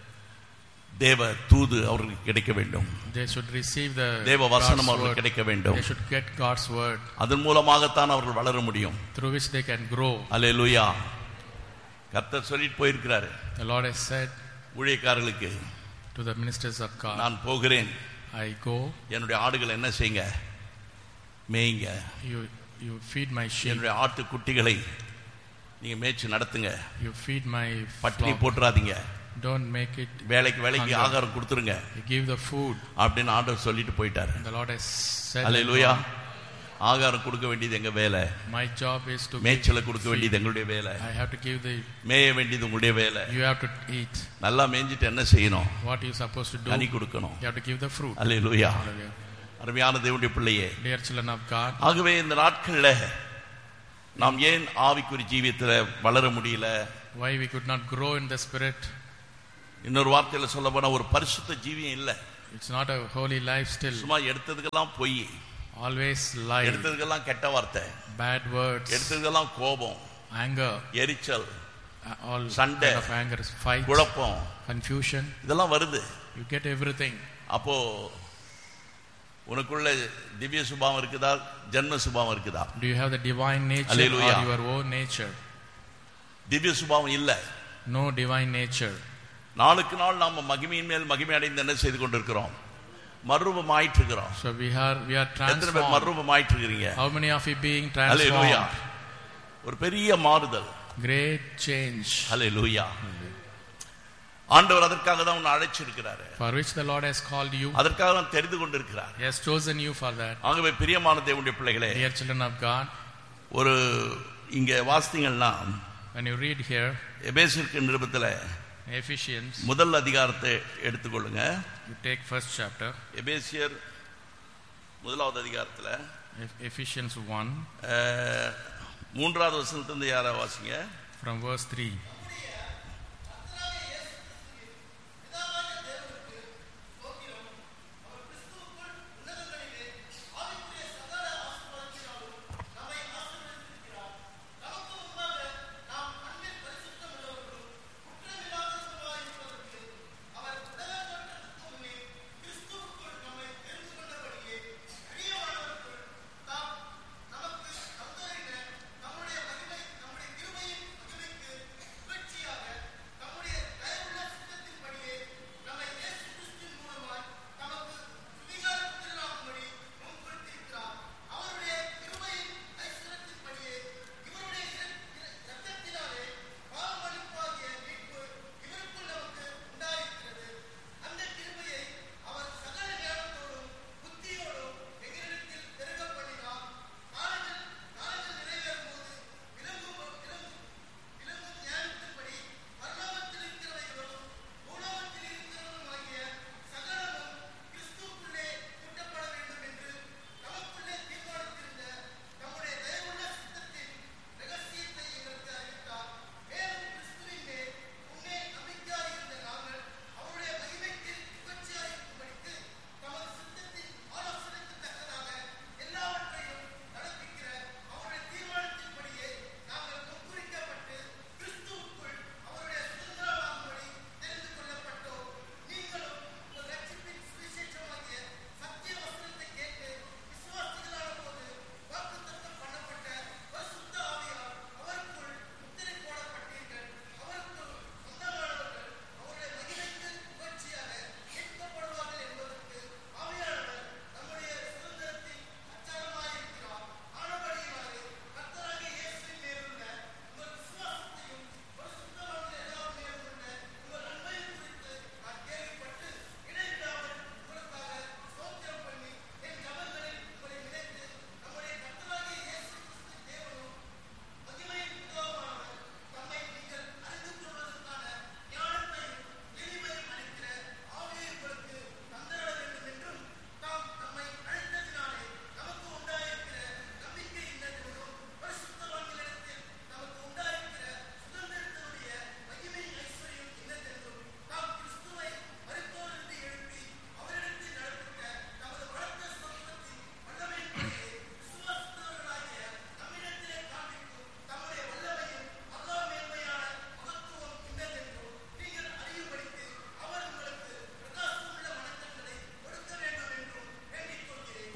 Speaker 1: தேவ தூது அவர்களுக்கு கிடைக்க வேண்டும்.
Speaker 2: They should receive the
Speaker 1: தேவ வசனம் அவர்களுக்கு கிடைக்க வேண்டும்.
Speaker 2: They should get God's word.
Speaker 1: அதன் மூலமாகத்தான் அவர்கள் வளர முடியும்.
Speaker 2: Through which they can grow.
Speaker 1: அல்லேலூயா. கர்த்தர் சொல்லிட்டு போயிருக்கிறாரு.
Speaker 2: The Lord has said
Speaker 1: ஊழியக்காரர்களுக்கு,
Speaker 2: to the ministers of God,
Speaker 1: நான் போகிறேன்,
Speaker 2: I go,
Speaker 1: என்னுடைய ஆடுகளை என்ன செய்யுங்க? மேய்ங்க.
Speaker 2: You you feed my sheep.
Speaker 1: என்னுடைய ஆட்டு குட்டிகளை நீங்க மேய்ச்சி நடத்துங்க.
Speaker 2: You feed my
Speaker 1: பட்டினி
Speaker 2: flock.
Speaker 1: போட்டுறாதீங்க.
Speaker 2: Don't make it.
Speaker 1: வேலைக்கு வேலைக்கு
Speaker 2: hunger.
Speaker 1: ஆகாரம் கொடுத்துருங்க.
Speaker 2: You give the food.
Speaker 1: அப்படின்னு ஆண்டவர் சொல்லிட்டு போயிட்டாரு.
Speaker 2: The Lord has said.
Speaker 1: அல்லேலூயா. ஆகாரம் கொடுக்க வேண்டியது எங்க வேலை.
Speaker 2: My job is to
Speaker 1: மேய்ச்சலை கொடுக்க வேண்டியது எங்களுடைய வேலை.
Speaker 2: I have to give the.
Speaker 1: மேய வேண்டியது உங்களுடைய வேலை.
Speaker 2: You have to eat.
Speaker 1: நல்லா மேய்ஞ்சிட்டு என்ன செய்யணும்?
Speaker 2: What you supposed to do?
Speaker 1: கனி கொடுக்கணும்.
Speaker 2: You have to give the fruit.
Speaker 1: Hallelujah.
Speaker 2: Hallelujah.
Speaker 1: அருமையான தேவனுடைய பிள்ளையே,
Speaker 2: Dear children of God,
Speaker 1: ஆகவே இந்த நாட்கள்ல நாம் ஏன் ஆவிக்குரிய ஜீவியத்துல வளர முடியல?
Speaker 2: why we could not grow in the spirit?
Speaker 1: இன்னொரு வார்த்தையில சொல்ல போனா ஒரு பரிசுத்த ஜீவியம் இல்ல.
Speaker 2: It's not a holy life still.
Speaker 1: சும்மா எடுத்ததுக்கெல்லாம் பொய்,
Speaker 2: Always lie,
Speaker 1: எடுத்ததுக்கெல்லாம் கெட்ட வார்த்தை,
Speaker 2: bad words,
Speaker 1: எடுத்ததுக்கெல்லாம் கோபம்,
Speaker 2: anger,
Speaker 1: எரிச்சல்,
Speaker 2: all
Speaker 1: சண்டை,
Speaker 2: kind of anger, fight,
Speaker 1: குழப்பம்,
Speaker 2: confusion.
Speaker 1: இதெல்லாம் வருது.
Speaker 2: You get everything.
Speaker 1: அப்போ உனக்குள்ள திவ்ய சுபாவம் இருக்குதா, ஜென்ம சுபாவம் இருக்குதா?
Speaker 2: Do you have the divine nature
Speaker 1: Hallelujah.
Speaker 2: or your own nature?
Speaker 1: திவ்ய சுபாவம் இல்ல.
Speaker 2: No divine nature.
Speaker 1: நாளுக்கு நாள் நாம மகிமையின் மேல் மகிமை அடைந்து என்ன செய்து கொண்டிருக்கிறோம்? மறுரூபமாயிட்டு இருக்கிறோம்.
Speaker 2: So we are we are
Speaker 1: எத்தனை பேர்
Speaker 2: transformed.
Speaker 1: மறுரூபமாயிட்டு இருக்கீங்க?
Speaker 2: How many of you being
Speaker 1: hallelujah.
Speaker 2: transformed?
Speaker 1: ஒரு பெரிய மாறுதல்.
Speaker 2: Great change.
Speaker 1: ஹல்லேலூயா. ஆண்டவர் அதற்காக தான் உன்னை அழைச்சிருக்கிறாரு.
Speaker 2: For which the Lord has called you.
Speaker 1: அதற்காக தான் தெரிந்து கொண்டிருக்கிறார்.
Speaker 2: He has chosen you for that.
Speaker 1: ஆகவே பிரியமான தேவனுடைய பிள்ளைகளே,
Speaker 2: Dear children of God,
Speaker 1: ஒரு இங்க வாசித்தீங்கன்னா,
Speaker 2: when you read here,
Speaker 1: எபேசியருக்கு நிருபத்துல
Speaker 2: Ephesians,
Speaker 1: முதல் அதிகாரத்தை எடுத்துக்கொள்ளுங்க.
Speaker 2: you take first chapter.
Speaker 1: எபேசியர் முதலாவது அதிகாரத்துல
Speaker 2: Ephesians one,
Speaker 1: மூன்றாவது வசனத்திலிருந்து யாரா வாசிங்க.
Speaker 2: from verse three.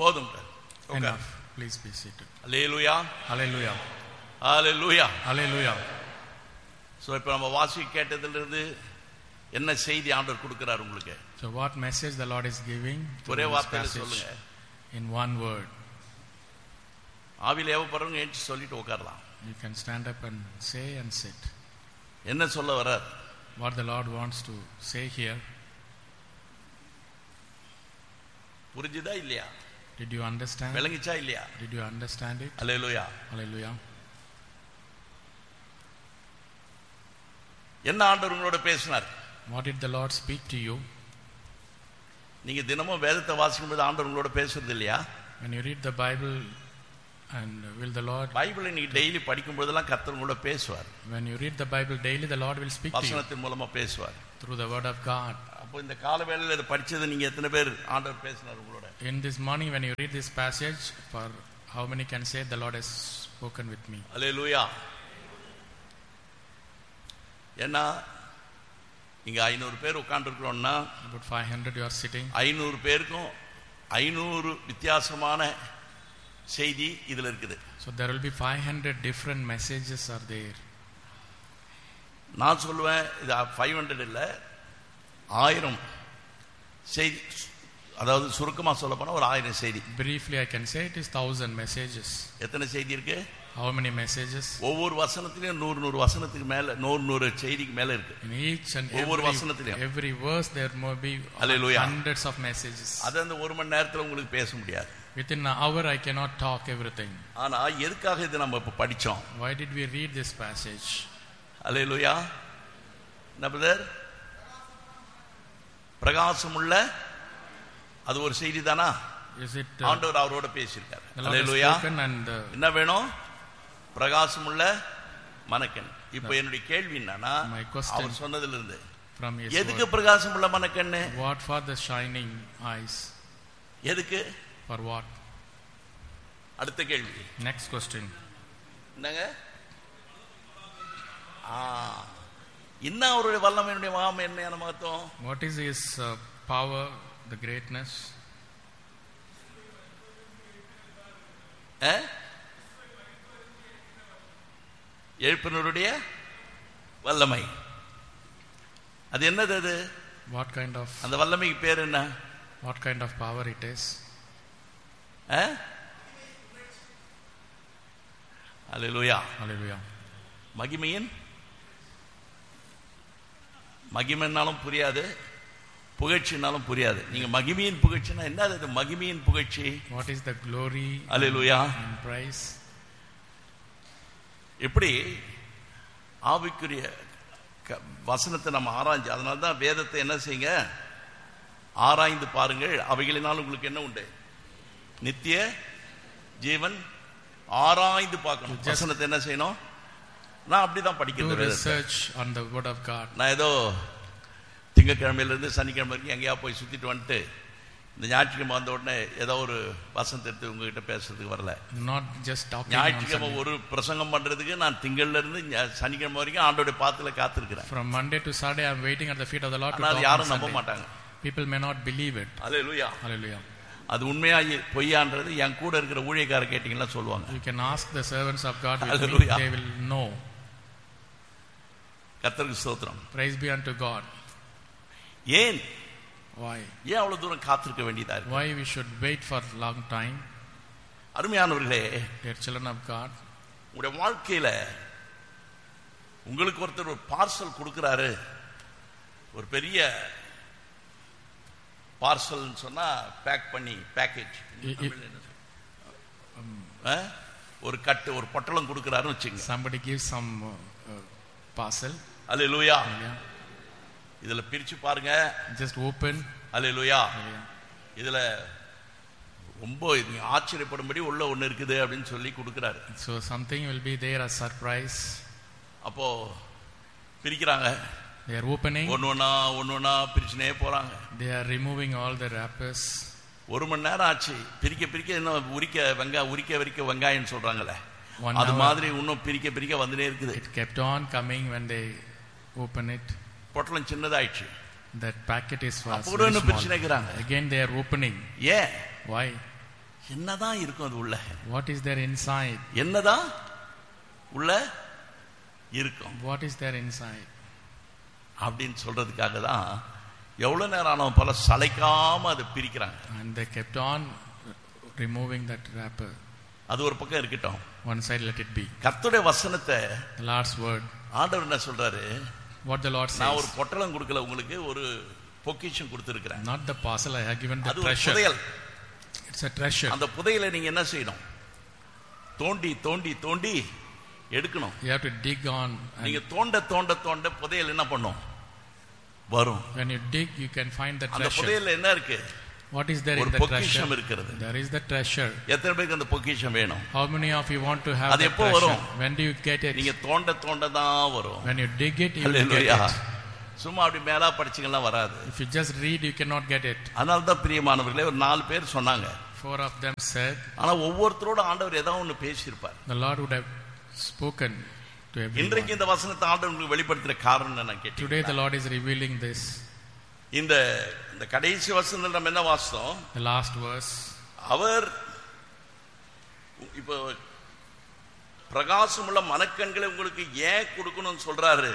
Speaker 1: போதும்.
Speaker 2: Enough. Please be seated.
Speaker 1: Hallelujah.
Speaker 2: Hallelujah.
Speaker 1: Hallelujah.
Speaker 2: Hallelujah.
Speaker 1: So இப்போ நம்ம வாசி கேட்டதுல இருந்து என்ன செய்தி ஆண்டவர் கொடுக்கிறார் உங்களுக்கு?
Speaker 2: So what message the Lord is giving to
Speaker 1: ஒரே
Speaker 2: this
Speaker 1: வார்த்தையில
Speaker 2: passage
Speaker 1: சொல்லுங்க.
Speaker 2: in one word.
Speaker 1: ஆவியில ஏவப்படுறவங்க ஏஞ்சி சொல்லிட்டு உட்காரலாம்.
Speaker 2: You can stand up and say and sit.
Speaker 1: என்ன சொல்ல வர்றார்?
Speaker 2: What the Lord wants to say here.
Speaker 1: புரிஞ்சுதா இல்லையா?
Speaker 2: Did you understand?
Speaker 1: விளங்கிச்சா இல்லையா?
Speaker 2: Did you understand it?
Speaker 1: Hallelujah.
Speaker 2: Hallelujah.
Speaker 1: என்ன ஆண்டவர் உங்களோட பேசினார்?
Speaker 2: What did the Lord speak to you?
Speaker 1: நீங்க தினமும் வேதத்தை வாசிக்கும்போது ஆண்டவர் உங்களோட பேசுறது இல்லையா?
Speaker 2: When you read the Bible, and will the Lord,
Speaker 1: பைபிளை நீங்க டெய்லி படிக்கும் போதெல்லாம் கர்த்தர் உங்களோட பேசுவார்.
Speaker 2: when you read the Bible daily, the Lord will speak to you
Speaker 1: வசனத்தின் மூலமா பேசுவார்.
Speaker 2: through the word of God.
Speaker 1: அப்போ இந்த காலவேளையில இத படிச்சது நீங்க எத்தனை பேர் ஆண்டவர் பேசினார் உங்களோட?
Speaker 2: In this morning, when you read this passage, for how many can say the Lord has spoken with me?
Speaker 1: அல்லேலூயா. ஏன்னா இங்க ஐநூறு பேர் உட்கார்ந்துருக்கிறோம்னா
Speaker 2: About five hundred you are sitting.
Speaker 1: ஐநூறு பேருக்கும் ஐநூறு வித்தியாசமான செய்தி இதுல இருக்குது.
Speaker 2: So there will be five hundred different messages are there.
Speaker 1: நான் சொல்லுவேன் இது five hundred இல்ல ஆயிரம் செய்தி, அதாவது சுருக்கமா சொல்ல போனா ஒரு ஆயிரம் செய்தி.
Speaker 2: Briefly I can say it is thousand messages.
Speaker 1: எத்தனை செய்தி இருக்கு?
Speaker 2: How many messages?
Speaker 1: ஒவ்வொரு வசனத்திலயும் நூறு நூறு வசனத்துக்கு மேல நூறு நூறு செய்திக்கு மேல இருக்கு.
Speaker 2: In each and
Speaker 1: ஒவ்வொரு
Speaker 2: every,
Speaker 1: வசனத்திலயும்
Speaker 2: every verse there may be
Speaker 1: Hallelujah.
Speaker 2: hundreds of messages.
Speaker 1: அது அந்த ஒரு மணி நேரத்துல உங்களுக்கு பேச முடியாது.
Speaker 2: Within an hour I cannot talk everything.
Speaker 1: ஆனா எதுக்காக இது நம்ம இப்ப படிச்சோம்?
Speaker 2: Why did we read this passage?
Speaker 1: அல்லேலூயா. நபதர் பிரகாசமுள்ள அது ஒரு செய்தி தானா?
Speaker 2: Is it uh,
Speaker 1: ஆண்டவர் அவரோட பேசியிருக்கார்.
Speaker 2: the Lord has
Speaker 1: hallelujah.
Speaker 2: spoken and uh,
Speaker 1: என்ன வேணும்? பிரகாசமுள்ள மனக்கண். இப்போ என்னுடைய கேள்வி என்னன்னா,
Speaker 2: my question
Speaker 1: அவர் சொன்னதுல இருந்து
Speaker 2: from his
Speaker 1: எதுக்கு
Speaker 2: word,
Speaker 1: பிரகாசமுள்ள மனக்கண்ணு?
Speaker 2: what for the shining eyes?
Speaker 1: எதுக்கு?
Speaker 2: For what?
Speaker 1: அடுத்த கேள்வி.
Speaker 2: Next question.
Speaker 1: என்னங்க? ஆ என்ன அவருடைய வல்லமையினுடைய மகிமை என்ன மகத்துவம்?
Speaker 2: What is his uh, power, the greatness?
Speaker 1: எழுப்பினருடைய வல்லமை. அது என்னது? அது
Speaker 2: What kind of,
Speaker 1: அந்த வல்லமைக்கு பேர் என்ன?
Speaker 2: what kind of power it is?
Speaker 1: Hallelujah.
Speaker 2: Hallelujah.
Speaker 1: மகிமையின் மகிமைன்னாலும் புரியாது, புகழ்ச்சினாலும் புரியாது. நீங்க மகிமையின் புகழ்ச்சினா என்னது? அது மகிமையின் புகழ்ச்சி.
Speaker 2: What is the glory
Speaker 1: hallelujah
Speaker 2: and praise?
Speaker 1: எப்படி ஆவிக்குரிய வசனத்தை நம்ம ஆராய்ஞ்சு, அதனால தான் வேதத்தை என்ன செய்யுங்க, ஆராய்ந்து பாருங்கள், அவைகளினால் உங்களுக்கு என்ன உண்டு? நித்திய ஜீவன். ஆராய்ந்து பார்க்கணும். வசனத்தை என்ன செய்யணும்? நான் அப்படிதான் படிக்கிறேன்.
Speaker 2: Research on the word of God.
Speaker 1: நான் ஏதோ திங்கக்கிழமையில இருந்து சனிக்கிழமை வரைக்கும் எங்கேயா போய் சுத்திட்டு வந்துட்டு இந்த ஞாயிற்றுக்கிழமை வந்த உடனே ஏதோ ஒரு வசனத்தை எடுத்து உங்ககிட்ட பேசுறதுக்கு வரல.
Speaker 2: Not just talking.
Speaker 1: ஞாயிற்றுக்கிழமை ஒரு பிரசங்கம் பண்றதுக்கு நான் திங்கள்ல இருந்து சனிக்கிழமை வரைக்கும் ஆண்டோட பாத்துல காத்திருக்கிறேன்.
Speaker 2: From Monday to Saturday I am waiting at the feet of the Lord to talk.
Speaker 1: அது யாரும் நம்ப மாட்டாங்க.
Speaker 2: People may not believe it.
Speaker 1: Hallelujah.
Speaker 2: Hallelujah.
Speaker 1: அது உண்மையா பொய்யான்றது என் கூட இருக்கிற ஊழியக்கார கேட்டீங்கன்னா சொல்லுவாங்க.
Speaker 2: You can ask the servants of God with
Speaker 1: Hallelujah.
Speaker 2: me, they will know.
Speaker 1: கர்த்தருக்கு ஸ்தோத்திரம்.
Speaker 2: Praise be unto God.
Speaker 1: ஏன்?
Speaker 2: Why?
Speaker 1: ஏன் அவ்வளவு தூரம் காத்திருக்க வேண்டியதா இருக்கு?
Speaker 2: Why we should wait for long time?
Speaker 1: அருமையானவர்களே,
Speaker 2: Dear children of God,
Speaker 1: உங்களுடைய வாழ்க்கையில உங்களுக்கு ஒருத்தர் ஒரு பார்சல் கொடுக்கிறாரு, ஒரு பெரிய பார்சல் சொன்னா பேக் பண்ணி பேக்கேஜ், ஒரு கட்டு ஒரு பொட்டலம் கொடுக்கிறாருன்னு வச்சுங்க.
Speaker 2: somebody gives some uh, parcel.
Speaker 1: அல்லேலூயா. இதுல பிரிச்சு பாருங்க.
Speaker 2: Just open.
Speaker 1: அல்லேலூயா. இதுல ரொம்ப ஆச்சரியப்படும்படி உள்ள ஒண்ணு இருக்குது அப்படின்னு சொல்லி கொடுக்கிறாரு.
Speaker 2: So something will be there as surprise.
Speaker 1: அப்போ பிரிக்கிறாங்க.
Speaker 2: They are opening.
Speaker 1: ஒன்னொன்னா ஒன்னொன்னா பிரிச்சுனே போறாங்க.
Speaker 2: They are removing all the wrappers.
Speaker 1: ஒரு மணி நேரம் ஆச்சு. பிரிக்க பிரிக்க இன்னும் உரிக்க வெங்காய உரிக்க வரிக்க வெங்காயம் சொல்றாங்கல்ல, அது மாதிரி இன்னும் பிரிக்க பிரிக்க வந்துட்டே இருக்குது.
Speaker 2: It kept on coming when they open it.
Speaker 1: பொட்டலம் சின்னதாயிடுச்சு.
Speaker 2: That packet is was
Speaker 1: அப்போ இன்னும் பிரிச்சுனேங்கறாங்க.
Speaker 2: Again they are opening.
Speaker 1: ஏன்?
Speaker 2: Why?
Speaker 1: என்னதான் இருக்கும் அது உள்ள?
Speaker 2: What is there inside?
Speaker 1: என்னதான் உள்ள இருக்கும்?
Speaker 2: What is there inside?
Speaker 1: அப்படின்னு சொல்றதுக்காக தான் எவ்வளவு நேரம் ஆனவன் பல சளைக்காம அதை பிரிக்கிறாங்க.
Speaker 2: And they kept on removing that wrapper.
Speaker 1: அது ஒரு பக்கம் இருக்கட்டும்.
Speaker 2: One side let it be.
Speaker 1: கர்த்தருடைய வசனத்தை,
Speaker 2: The Lord's word.
Speaker 1: ஆண்டவர் என்ன சொல்றாரு?
Speaker 2: What the Lord says.
Speaker 1: நான் ஒரு பொட்டலம் கொடுக்கல, உங்களுக்கு ஒரு பொக்கிஷம் கொடுத்திருக்கிறேன்.
Speaker 2: Not the parcel, I have given the
Speaker 1: அது ஒரு
Speaker 2: treasure.
Speaker 1: புதையல்.
Speaker 2: It's a treasure.
Speaker 1: அந்த புதையலை நீங்க என்ன செய்யணும்? தோண்டி தோண்டி தோண்டி எடுக்கணும்.
Speaker 2: You have to dig on.
Speaker 1: நீங்க தோண்ட தோண்ட தோண்ட புதையல் என்ன பண்ணும்? வரும்.
Speaker 2: When you dig, you can find the
Speaker 1: அந்த
Speaker 2: treasure.
Speaker 1: புதையல்ல என்ன இருக்கு?
Speaker 2: What is there in
Speaker 1: ஒரு
Speaker 2: the
Speaker 1: பொக்கிஷம்
Speaker 2: treasure?
Speaker 1: இருக்கிறது.
Speaker 2: There is the treasure.
Speaker 1: எத்தனை பேருக்கு அந்த பொக்கிஷம் வேணும்?
Speaker 2: How many of you want to have
Speaker 1: அது
Speaker 2: the
Speaker 1: எப்போ
Speaker 2: treasure?
Speaker 1: வரும்?
Speaker 2: When do you get it?
Speaker 1: நீங்க தோண்ட தோண்ட தான் வரும்.
Speaker 2: When you dig it, you will get
Speaker 1: hallelujah.
Speaker 2: it.
Speaker 1: சும்மா அப்படி மேலா படிச்சீங்கன்னா வராது.
Speaker 2: If you just read, you cannot get it.
Speaker 1: அதனால தான் பிரியமானவர்களே ஒரு நாலு பேர் சொன்னாங்க.
Speaker 2: Four of them said.
Speaker 1: ஆனா ஒவ்வொருத்தரோட ஆண்டவர் ஏதாவது ஒன்னு பேசியிருப்பார்.
Speaker 2: The Lord would have spoken to everyone.
Speaker 1: இன்றைக்கு இந்த வசனத்தை ஆண்டவர் உங்களுக்கு வெளிப்படுத்துற காரணம் என்ன கேட்டீங்க?
Speaker 2: Today the Lord is revealing this.
Speaker 1: இந்த இந்த கடைசி வசனத்துல நம்ம என்ன வாசித்தோம்?
Speaker 2: The last verse.
Speaker 1: அவர் இப்போ பிரகாசமுள்ள மனக்கண்களை உங்களுக்கு ஏன் கொடுக்கணும்னு சொல்றாரு?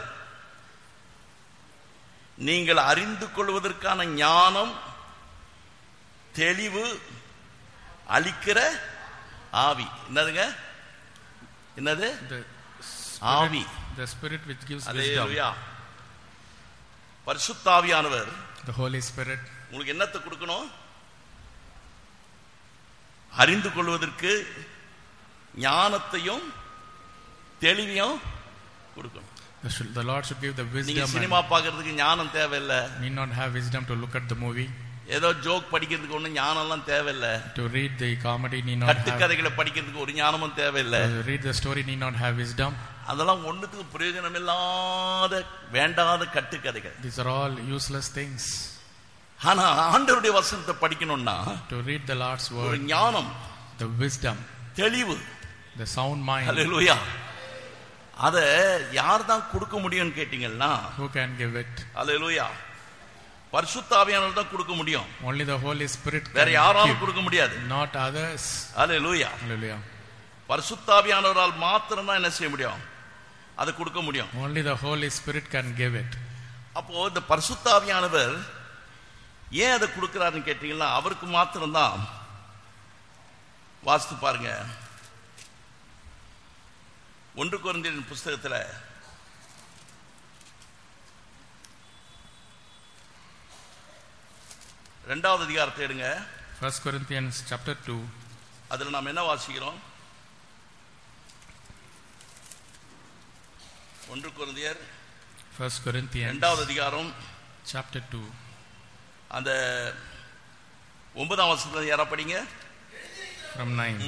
Speaker 1: நீங்கள் அறிந்து கொள்வதற்கான ஞானம், தெளிவு அளிக்கிற ஆவி. என்னதுங்க? என்னது?
Speaker 2: The
Speaker 1: ஆவி.
Speaker 2: The spirit which gives wisdom.
Speaker 1: அல்லேலூயா. பரிசுத்த ஆவியானவர்
Speaker 2: The Holy Spirit.
Speaker 1: உங்களுக்கு என்னத்தை கொடுக்கணும்? அறிந்து கொள்வதற்கு ஞானத்தையும் தெளிவையும் கொடுக்கணும்.
Speaker 2: The, should, the Lord should give the
Speaker 1: நீங்க
Speaker 2: wisdom.
Speaker 1: சினிமா பார்க்கிறதுக்கு ஞானம் தேவையில்லை.
Speaker 2: Need not have wisdom to look at the movie.
Speaker 1: ஏதோ ஜோக் படிக்கிறதுக்கு ஒன்றும் ஞானம்லாம் தேவையில்லை.
Speaker 2: To read the comedy need not have.
Speaker 1: கட்டுக்கதைகளை படிக்கிறதுக்கு ஒரு ஞானமும் தேவையில்லை.
Speaker 2: To read the story need not have wisdom.
Speaker 1: அதெல்லாம் ஒண்ணுத்துக்கு பிரயோஜனம் இல்லாத வேண்டாத கட்டுக்கதைகள்.
Speaker 2: These are all useless things.
Speaker 1: ஆனா ஆண்டவருடைய வசனத்தை படிக்கணும்னா
Speaker 2: To read the Lord's
Speaker 1: ஒரு
Speaker 2: word,
Speaker 1: ஞானம்,
Speaker 2: the wisdom,
Speaker 1: தெளிவு,
Speaker 2: the sound mind.
Speaker 1: அல்லேலூயா. அத யார் தான் கொடுக்க முடியும்னு கேட்டீங்கன்னா,
Speaker 2: Who can give it?
Speaker 1: அல்லேலூயா, பரிசுத்த ஆவியானவர் தான் கொடுக்க முடியும்.
Speaker 2: Only the Holy Spirit
Speaker 1: வேற
Speaker 2: can
Speaker 1: யாராலும்
Speaker 2: give,
Speaker 1: கொடுக்க முடியாது.
Speaker 2: not others.
Speaker 1: அல்லேலூயா.
Speaker 2: Hallelujah.
Speaker 1: பரிசுத்த ஆவியானவரால் மாத்திரம் தான் என்ன செய்ய முடியும்? அதை கொடுக்க முடியும்.
Speaker 2: Only the Holy Spirit can give it.
Speaker 1: அப்போ இந்த பரிசுத்த ஆவியானவர் ஏன் அதை கொடுக்கிறாருன்னு கேட்டீங்கன்னா, அவருக்கு மாத்திரம் தான். வாசித்து பாருங்க, ஒன்று கொரிந்தியர் புஸ்தகத்தில் இரண்டாவது அதிகாரத்தை எடுங்க.
Speaker 2: First Corinthians chapter two.
Speaker 1: அதுல நாம் என்ன வாசிக்கிறோம்? ஒன்று கொரிந்தியர்
Speaker 2: First Corinthians
Speaker 1: இரண்டாவது அதிகாரம்
Speaker 2: chapter two.
Speaker 1: அந்த ஒன்பதாம் வசனத்தை யாரா படிங்க?
Speaker 2: From nine.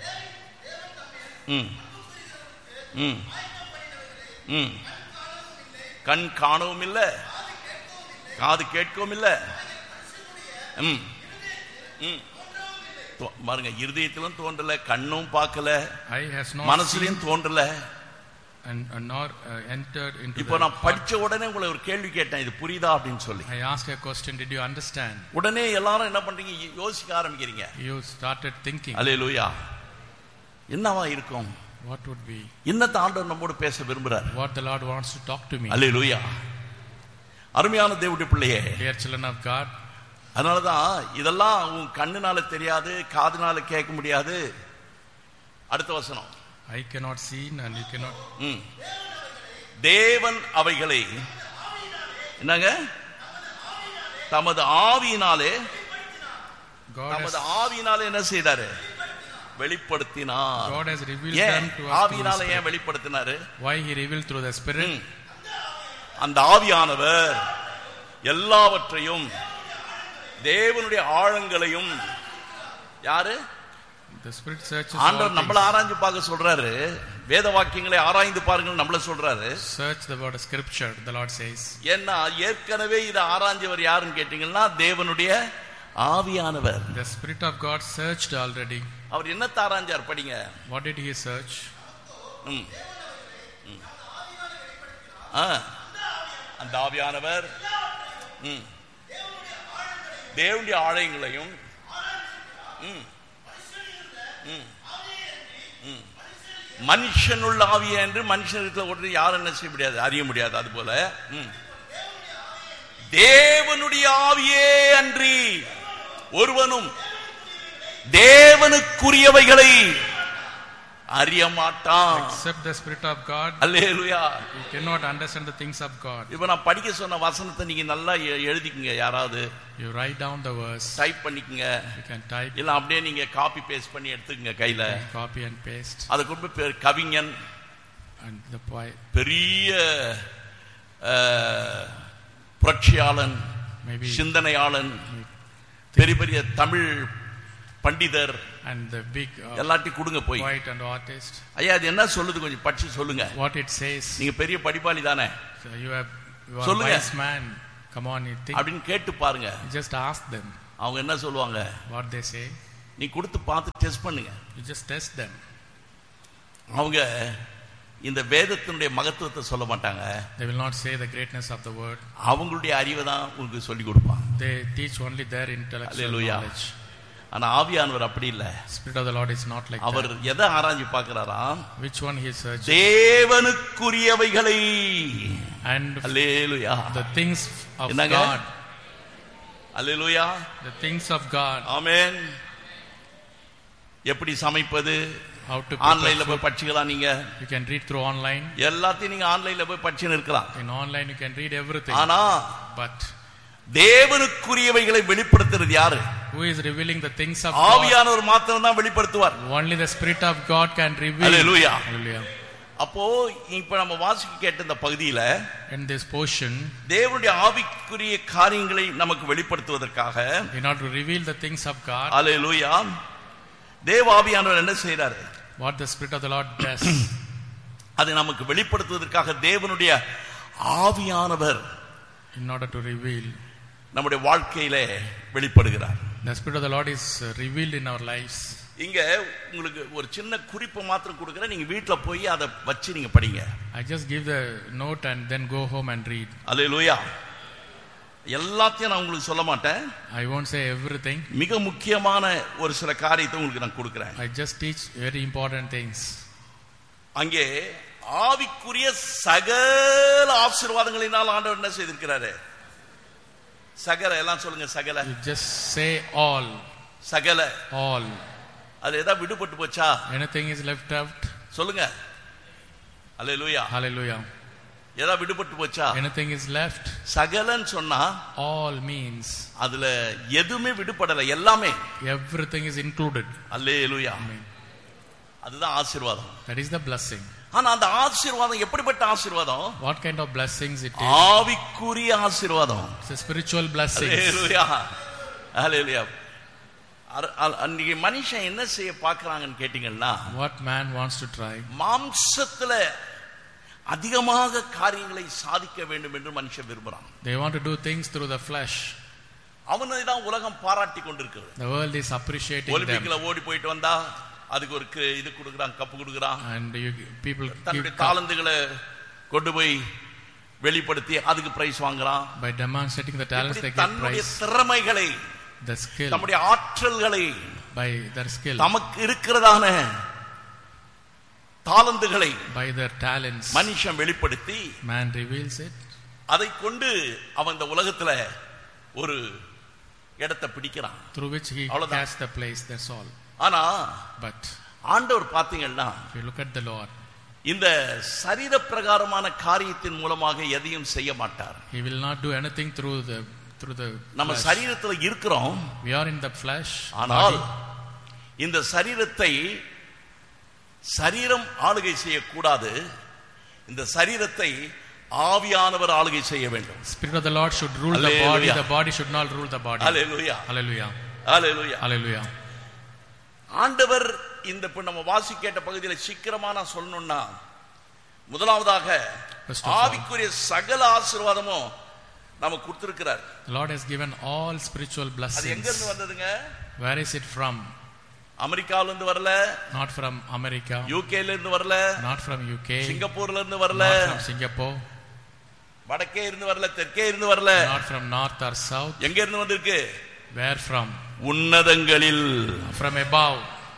Speaker 1: ம் ம் ம் கண் காணவும் இல்லை, காது கேட்கவும் இல்லை, ம் ம் பாருங்க, இருதயத்திலும் தோன்றல, கண்ணும் பார்க்கல,
Speaker 2: Eye has not
Speaker 1: மனசுலயும் தோன்றல.
Speaker 2: and uh, nor uh, entered into
Speaker 1: இப்போ
Speaker 2: the
Speaker 1: நான்
Speaker 2: heart.
Speaker 1: படிச்ச உடனே உங்களை ஒரு கேள்வி கேட்டேன், இது புரியுதா அப்படின்னு சொல்லி.
Speaker 2: I asked a question, did you understand?
Speaker 1: உடனே எல்லாரும் என்ன பண்றீங்க? யோசிக்க ஆரம்பிக்கிறீங்க.
Speaker 2: You started thinking.
Speaker 1: அல்லேலூயா. என்னவா இருக்கும்?
Speaker 2: What would be?
Speaker 1: இன்னத்த ஆண்டவர் நம்மோடு பேச விரும்புறார்.
Speaker 2: What the Lord wants to talk to me.
Speaker 1: அல்லேலூயா. அருமையான தேவனுடைய பிள்ளையே,
Speaker 2: Dear children of God.
Speaker 1: அதனாலதான் இதெல்லாம் உன் கண்ணுனால தெரியாது, காதுனால கேட்க முடியாது. அடுத்த வசனம்,
Speaker 2: I cannot see and you cannot.
Speaker 1: ம் தேவன் அவைகளை என்னங்க தமது ஆவியினாலே
Speaker 2: God
Speaker 1: தமது
Speaker 2: has,
Speaker 1: ஆவியினாலே என்ன செய்தாரு? வெளிப்படுத்தினார்.
Speaker 2: God has revealed
Speaker 1: ஏன்
Speaker 2: them to us.
Speaker 1: ஆவியினால
Speaker 2: through His
Speaker 1: ஏன்
Speaker 2: Spirit.
Speaker 1: வெளிப்படுத்தினாரு?
Speaker 2: Why He revealed through the Spirit?
Speaker 1: ம். அந்த ஆவியானவர் எல்லாவற்றையும், தேவனுடைய ஆழங்களையும், யாரு?
Speaker 2: The Spirit searches
Speaker 1: ஆண்டவர்
Speaker 2: all
Speaker 1: நம்மள
Speaker 2: things.
Speaker 1: ஆராய்ஞ்சு பார்க்க சொல்றாரு. வேத வாக்கியங்களை ஆராய்ந்து பாருங்கள் நம்மள சொல்றாரு.
Speaker 2: Search the word of Scripture, the Lord says.
Speaker 1: ஏன்னா ஏற்கனவே இதை ஆராய்ஞ்சவர் யாருன்னு கேட்டீங்கன்னா, தேவனுடைய ஆவியானவர்.
Speaker 2: The Spirit of God searched already.
Speaker 1: அவர் என்ன ஆராய்ஞ்சார்? படிங்க.
Speaker 2: What did He search?
Speaker 1: ம். ம். ஆ, அந்த ஆவியானவர் ம் தேவனுடைய ஆலயங்களையும் ம் மனுஷனுள்ள ஆவியை என்று மனுஷனுக்கு ஒன்று யாரும் என்ன செய்ய முடியாது, அறிய முடியாது. அது போல தேவனுடைய ஆவியே அன்றி ஒருவனும் தேவனுக்குரியவைகளை அறிய மாட்டான்.
Speaker 2: Except the Spirit of God.
Speaker 1: Hallelujah.
Speaker 2: You cannot understand the things of God.
Speaker 1: இப்போ நான் படிக்க சொன்ன வசனத்தை நீங்க நல்லா எழுதிக்கங்க. யாராவது
Speaker 2: you write down the verse,
Speaker 1: type பண்ணிக்கங்க.
Speaker 2: you can type,
Speaker 1: இல்ல அப்படியே நீங்க காப்பி பேஸ்ட் பண்ணி எடுத்துக்கங்க கையில.
Speaker 2: copy and paste.
Speaker 1: அதுக்கு ஒரு பேர் கவிஞன்
Speaker 2: and the poet,
Speaker 1: பெரிய புரட்சியாளன், சிந்தனையாளன், பெரிய பெரிய தமிழ் பண்டிதர்
Speaker 2: and the big uh,
Speaker 1: எல்லாத்தையும் கொடுங்க போய்.
Speaker 2: poet and artist.
Speaker 1: ஐயா அது என்ன சொல்லுது கொஞ்சம் படிச்சு சொல்லுங்க.
Speaker 2: What it says.
Speaker 1: நீங்க பெரிய படிப்பாளி தானே,
Speaker 2: so you have you are a wise man, come on, you think,
Speaker 1: அப்படினு கேட்டு பாருங்க.
Speaker 2: just ask them.
Speaker 1: அவங்க என்ன சொல்லுவாங்க,
Speaker 2: what they say.
Speaker 1: நீ கொடுத்து பார்த்து டெஸ்ட் பண்ணுங்க.
Speaker 2: you just test them.
Speaker 1: அவங்க இந்த வேதத்தினுடைய மகத்துவத்தை சொல்ல மாட்டாங்க.
Speaker 2: they will not say the greatness of the word.
Speaker 1: அவங்களுடைய அறிவை தான் உங்களுக்கு சொல்லி கொடுப்பாங்க.
Speaker 2: they teach only their intellectual knowledge.
Speaker 1: ஆனா ஆவியானவர் அப்படி இல்ல.
Speaker 2: Spirit of the Lord is not like that.
Speaker 1: அவர் எதை ஆராய்ச்சி பார்க்கறாரா,
Speaker 2: which one he searches.
Speaker 1: தேவனுக்குரியவைகளை
Speaker 2: and
Speaker 1: hallelujah,
Speaker 2: the things of God.
Speaker 1: Hallelujah,
Speaker 2: the things of God.
Speaker 1: ஆமென். எப்படி சமைப்பது,
Speaker 2: how to
Speaker 1: ஆன்லைன்ல போய் படிச்சுக்கலாம். நீங்க
Speaker 2: you can read through online.
Speaker 1: எல்லாத்தையும் நீங்க ஆன்லைன்ல போய் படிச்சுன்னு இருக்கலாம்.
Speaker 2: in online you can read everything.
Speaker 1: ஆனா
Speaker 2: but
Speaker 1: தேவனுக்குரியவைகளை வெளிப்படுத்துறது யாரு?
Speaker 2: who is revealing the things of God?
Speaker 1: ஆவியானவர் மாத்திரம் தான் வெளிப்படுத்துவார்.
Speaker 2: only the Spirit of God can reveal.
Speaker 1: Hallelujah.
Speaker 2: hallelujah.
Speaker 1: அப்போ இப்ப நம்ம வாசிக்க கேட்ட இந்த பகுதியில
Speaker 2: in this portion
Speaker 1: தேவனுடைய ஆவிக்குரிய காரியங்களை நமக்கு வெளிப்படுத்துவதற்காக,
Speaker 2: in order to reveal the things of God,
Speaker 1: ஹalleluya, தேவ ஆவியானவர் என்ன செய்றாரு?
Speaker 2: what the Spirit of the Lord does.
Speaker 1: அதை நமக்கு வெளிப்படுத்துவதற்காக தேவனுடைய ஆவியானவர்
Speaker 2: in order to reveal,
Speaker 1: நம்முடைய வாழ்க்கையிலே வெளிப்படுகிறார்.
Speaker 2: the Spirit of the Lord is revealed in our lives.
Speaker 1: இங்க உங்களுக்கு ஒரு சின்ன குறிப்பு மாத்திரம் கொடுக்கிறேன். நீங்க வீட்ல போய் அதை வச்சு நீங்க படிங்க.
Speaker 2: I just give the note and then go home and read.
Speaker 1: அல்லேலூயா. எல்லாத்தையும் நான் உங்களுக்கு சொல்ல மாட்டேன்.
Speaker 2: I won't say everything.
Speaker 1: மிக முக்கியமான ஒரு சில காரியத்தை உங்களுக்கு நான் கொடுக்கிறேன்.
Speaker 2: I just teach very important things.
Speaker 1: அங்கே ஆவிக்குரிய சகல ஆசீர்வாதங்களினால் ஆண்டவர் என்ன செய்திருக்கிறாரு? சகல எல்லாம் சொல்லுங்க. சகல.
Speaker 2: You just say all.
Speaker 1: சகல.
Speaker 2: all.
Speaker 1: அது ஏதாவது விடுபட்டு போச்சா?
Speaker 2: anything is left out?
Speaker 1: சொல்லுங்க. அல்லேலூயா.
Speaker 2: hallelujah.
Speaker 1: ஏதாவது விடுபட்டு போச்சா?
Speaker 2: anything is left?
Speaker 1: சகலன்னு சொன்னா
Speaker 2: all means
Speaker 1: அதுல எதுவுமே விடுபடல, எல்லாமே.
Speaker 2: everything is included.
Speaker 1: அல்லேலூயா. அதுதான் ஆசீர்வாதம்.
Speaker 2: that is the blessing.
Speaker 1: ஆனா அந்த ஆசீர்வாதம் எப்படிப்பட்ட ஆசீர்வாதம்?
Speaker 2: what kind of blessings it is?
Speaker 1: ஆவிக்குரிய ஆசீர்வாதம்.
Speaker 2: it's a spiritual blessing.
Speaker 1: அல்லேலூயா. அல்லேலூயா. அன்னைக்கு மனுஷன் என்ன செய்ய பார்க்கறாங்கன்னு கேட்டீங்கன்னா,
Speaker 2: what man wants to try?
Speaker 1: மாம்சத்துல அதிகமாக காரியங்களை சாதிக்க வேண்டும் என்று மனுஷன் விரும்புறான்.
Speaker 2: they want to do things through the flesh.
Speaker 1: அவனை தான் உலகம் பாராட்டி கொண்டிருக்கிறது.
Speaker 2: the world is appreciating them.
Speaker 1: ஒலிம்பிக்ல ஓடி போயிட்டு வந்தா அதுக்கு ஒரு இது கொடுக்குறான், கப்பு கொடுக்குறான்.
Speaker 2: and you, people
Speaker 1: தன்னுடைய தாளந்துகளை கொண்டு போய் வெளிப்படுத்தி அதுக்கு பிரைஸ் வாங்குறான்.
Speaker 2: by demonstrating the talents they get
Speaker 1: தன்னுடைய
Speaker 2: prize.
Speaker 1: திறமைகளை,
Speaker 2: the skill,
Speaker 1: நம்முடைய ஆற்றல்களை,
Speaker 2: by their skill,
Speaker 1: நமக்கு இருக்கிறதான தாளந்துகளை,
Speaker 2: by their talents,
Speaker 1: மனுஷன் வெளிப்படுத்தி
Speaker 2: man reveals it.
Speaker 1: அதை கொண்டு அவன் இந்த உலகத்துல ஒரு இடத்தை பிடிக்கிறான்.
Speaker 2: through which he has the place, that's all.
Speaker 1: ஆனா
Speaker 2: but
Speaker 1: ஆண்டவர் பாத்தீங்கன்னா,
Speaker 2: if you look at the Lord,
Speaker 1: இந்த சரீர பிரகாரமான காரியத்தின் மூலமாக எதையும் செய்ய மாட்டார்.
Speaker 2: he will not do anything through the through the
Speaker 1: நம்ம சரீரத்துல இருக்கிறோம்,
Speaker 2: we are in the flesh,
Speaker 1: ஆனால் இந்த சரீரத்தை சரீரம் ஆளுகை செய்யக்கூடாது. இந்த சரீரத்தை ஆவியானவர் ஆளுகை செய்ய வேண்டும்.
Speaker 2: Spirit of the Lord should rule the body, the body should not rule the body.
Speaker 1: Hallelujah.
Speaker 2: Hallelujah.
Speaker 1: Hallelujah.
Speaker 2: Hallelujah.
Speaker 1: ஆண்டவர் இந்த இப்ப நம்ம வாசிக்கேட்ட பகுதியில் சீக்கிரமா நான் சொல்லணும்னா, முதலாவதாக ஆவிக்குரிய சகல ஆசீர்வாதமும் நமக்கு கொடுத்திருக்கிறார்.
Speaker 2: The Lord has given all spiritual blessings.
Speaker 1: அது எங்க இருந்து வந்ததுங்க?
Speaker 2: Where is it from?
Speaker 1: அமெரிக்கால இருந்து வரல,
Speaker 2: not from America.
Speaker 1: யூகேல இருந்து வரல,
Speaker 2: not from U K.
Speaker 1: சிங்கப்பூர்ல இருந்து வரல,
Speaker 2: not from Singapore.
Speaker 1: வடக்கே இருந்து வரல, தெற்கே இருந்து வரல,
Speaker 2: not from north or south.
Speaker 1: எங்க இருந்து வந்திருக்கு?
Speaker 2: where from?
Speaker 1: உன்னதங்களில்,
Speaker 2: from above.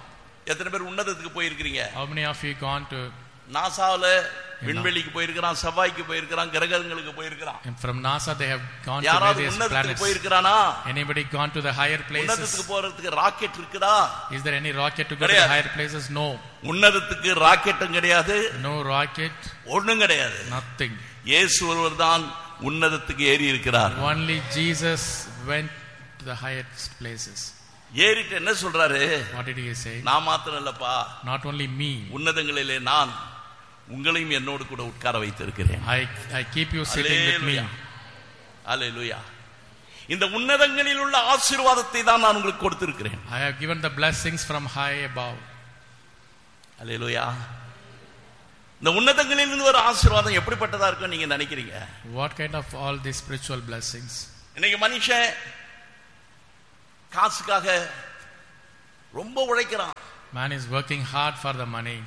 Speaker 1: எத்தனை பேர் உன்னதத்துக்கு போயிருக்கீங்க?
Speaker 2: How many of you gone to
Speaker 1: நாசால விண்வெளிக்கு போயிருக்கான், செவ்வாய்க்கு போயிருக்கான், கிரகங்களுக்கு போயிருக்கான்.
Speaker 2: And from NASA they have gone to
Speaker 1: யாராவது
Speaker 2: various
Speaker 1: உன்னதத்துக்கு
Speaker 2: planets.
Speaker 1: போயிருக்கானா?
Speaker 2: Anybody gone to the higher places?
Speaker 1: உன்னதத்துக்கு போறதுக்கு ராக்கெட் இருக்குதா?
Speaker 2: Is there any rocket to go to the higher places? No.
Speaker 1: உன்னதத்துக்கு ராக்கெட்டும் கிடையாது,
Speaker 2: No rocket,
Speaker 1: ஒண்ணும் கிடையாது.
Speaker 2: nothing.
Speaker 1: இயேசு ஒருவர்தான் உன்னதத்துக்கு ஏறி இருக்கிறார்.
Speaker 2: Only Jesus went to the highest places.
Speaker 1: ஏறிட்டு என்ன சொல்றாரு?
Speaker 2: What did he say?
Speaker 1: நான் மாத்திரம் இல்லப்பா,
Speaker 2: Not only me.
Speaker 1: உன்னதங்களிலே நான் உங்களையும் என்னோடு கூட உட்கார வைத்திருக்கிறேன்.
Speaker 2: I I keep you sitting with me.
Speaker 1: அல்லேலூயா. இந்த உன்னதங்களில் உள்ள ஆசீர்வாதத்தை தான் நான் உங்களுக்கு கொடுத்திருக்கிறேன்.
Speaker 2: I have given the blessings from high above.
Speaker 1: அல்லேலூயா. இந்த உன்னதங்களில் இருந்து ஒரு ஆசீர்வாதம் எப்படிப்பட்டதா இருக்கும் நீங்க நினைக்கிறீங்க?
Speaker 2: What kind of all these spiritual blessings?
Speaker 1: இன்னைக்கு மனுஷன் காசுக்காக ரொம்ப உழைக்கிறான்.
Speaker 2: Man is working hard for the money.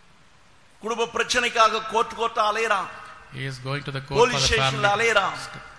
Speaker 1: குடும்ப பிரச்சனைக்காக court கோர்ட்டா அலையறான்.
Speaker 2: He is going to the court for the family.
Speaker 1: அலையறான்.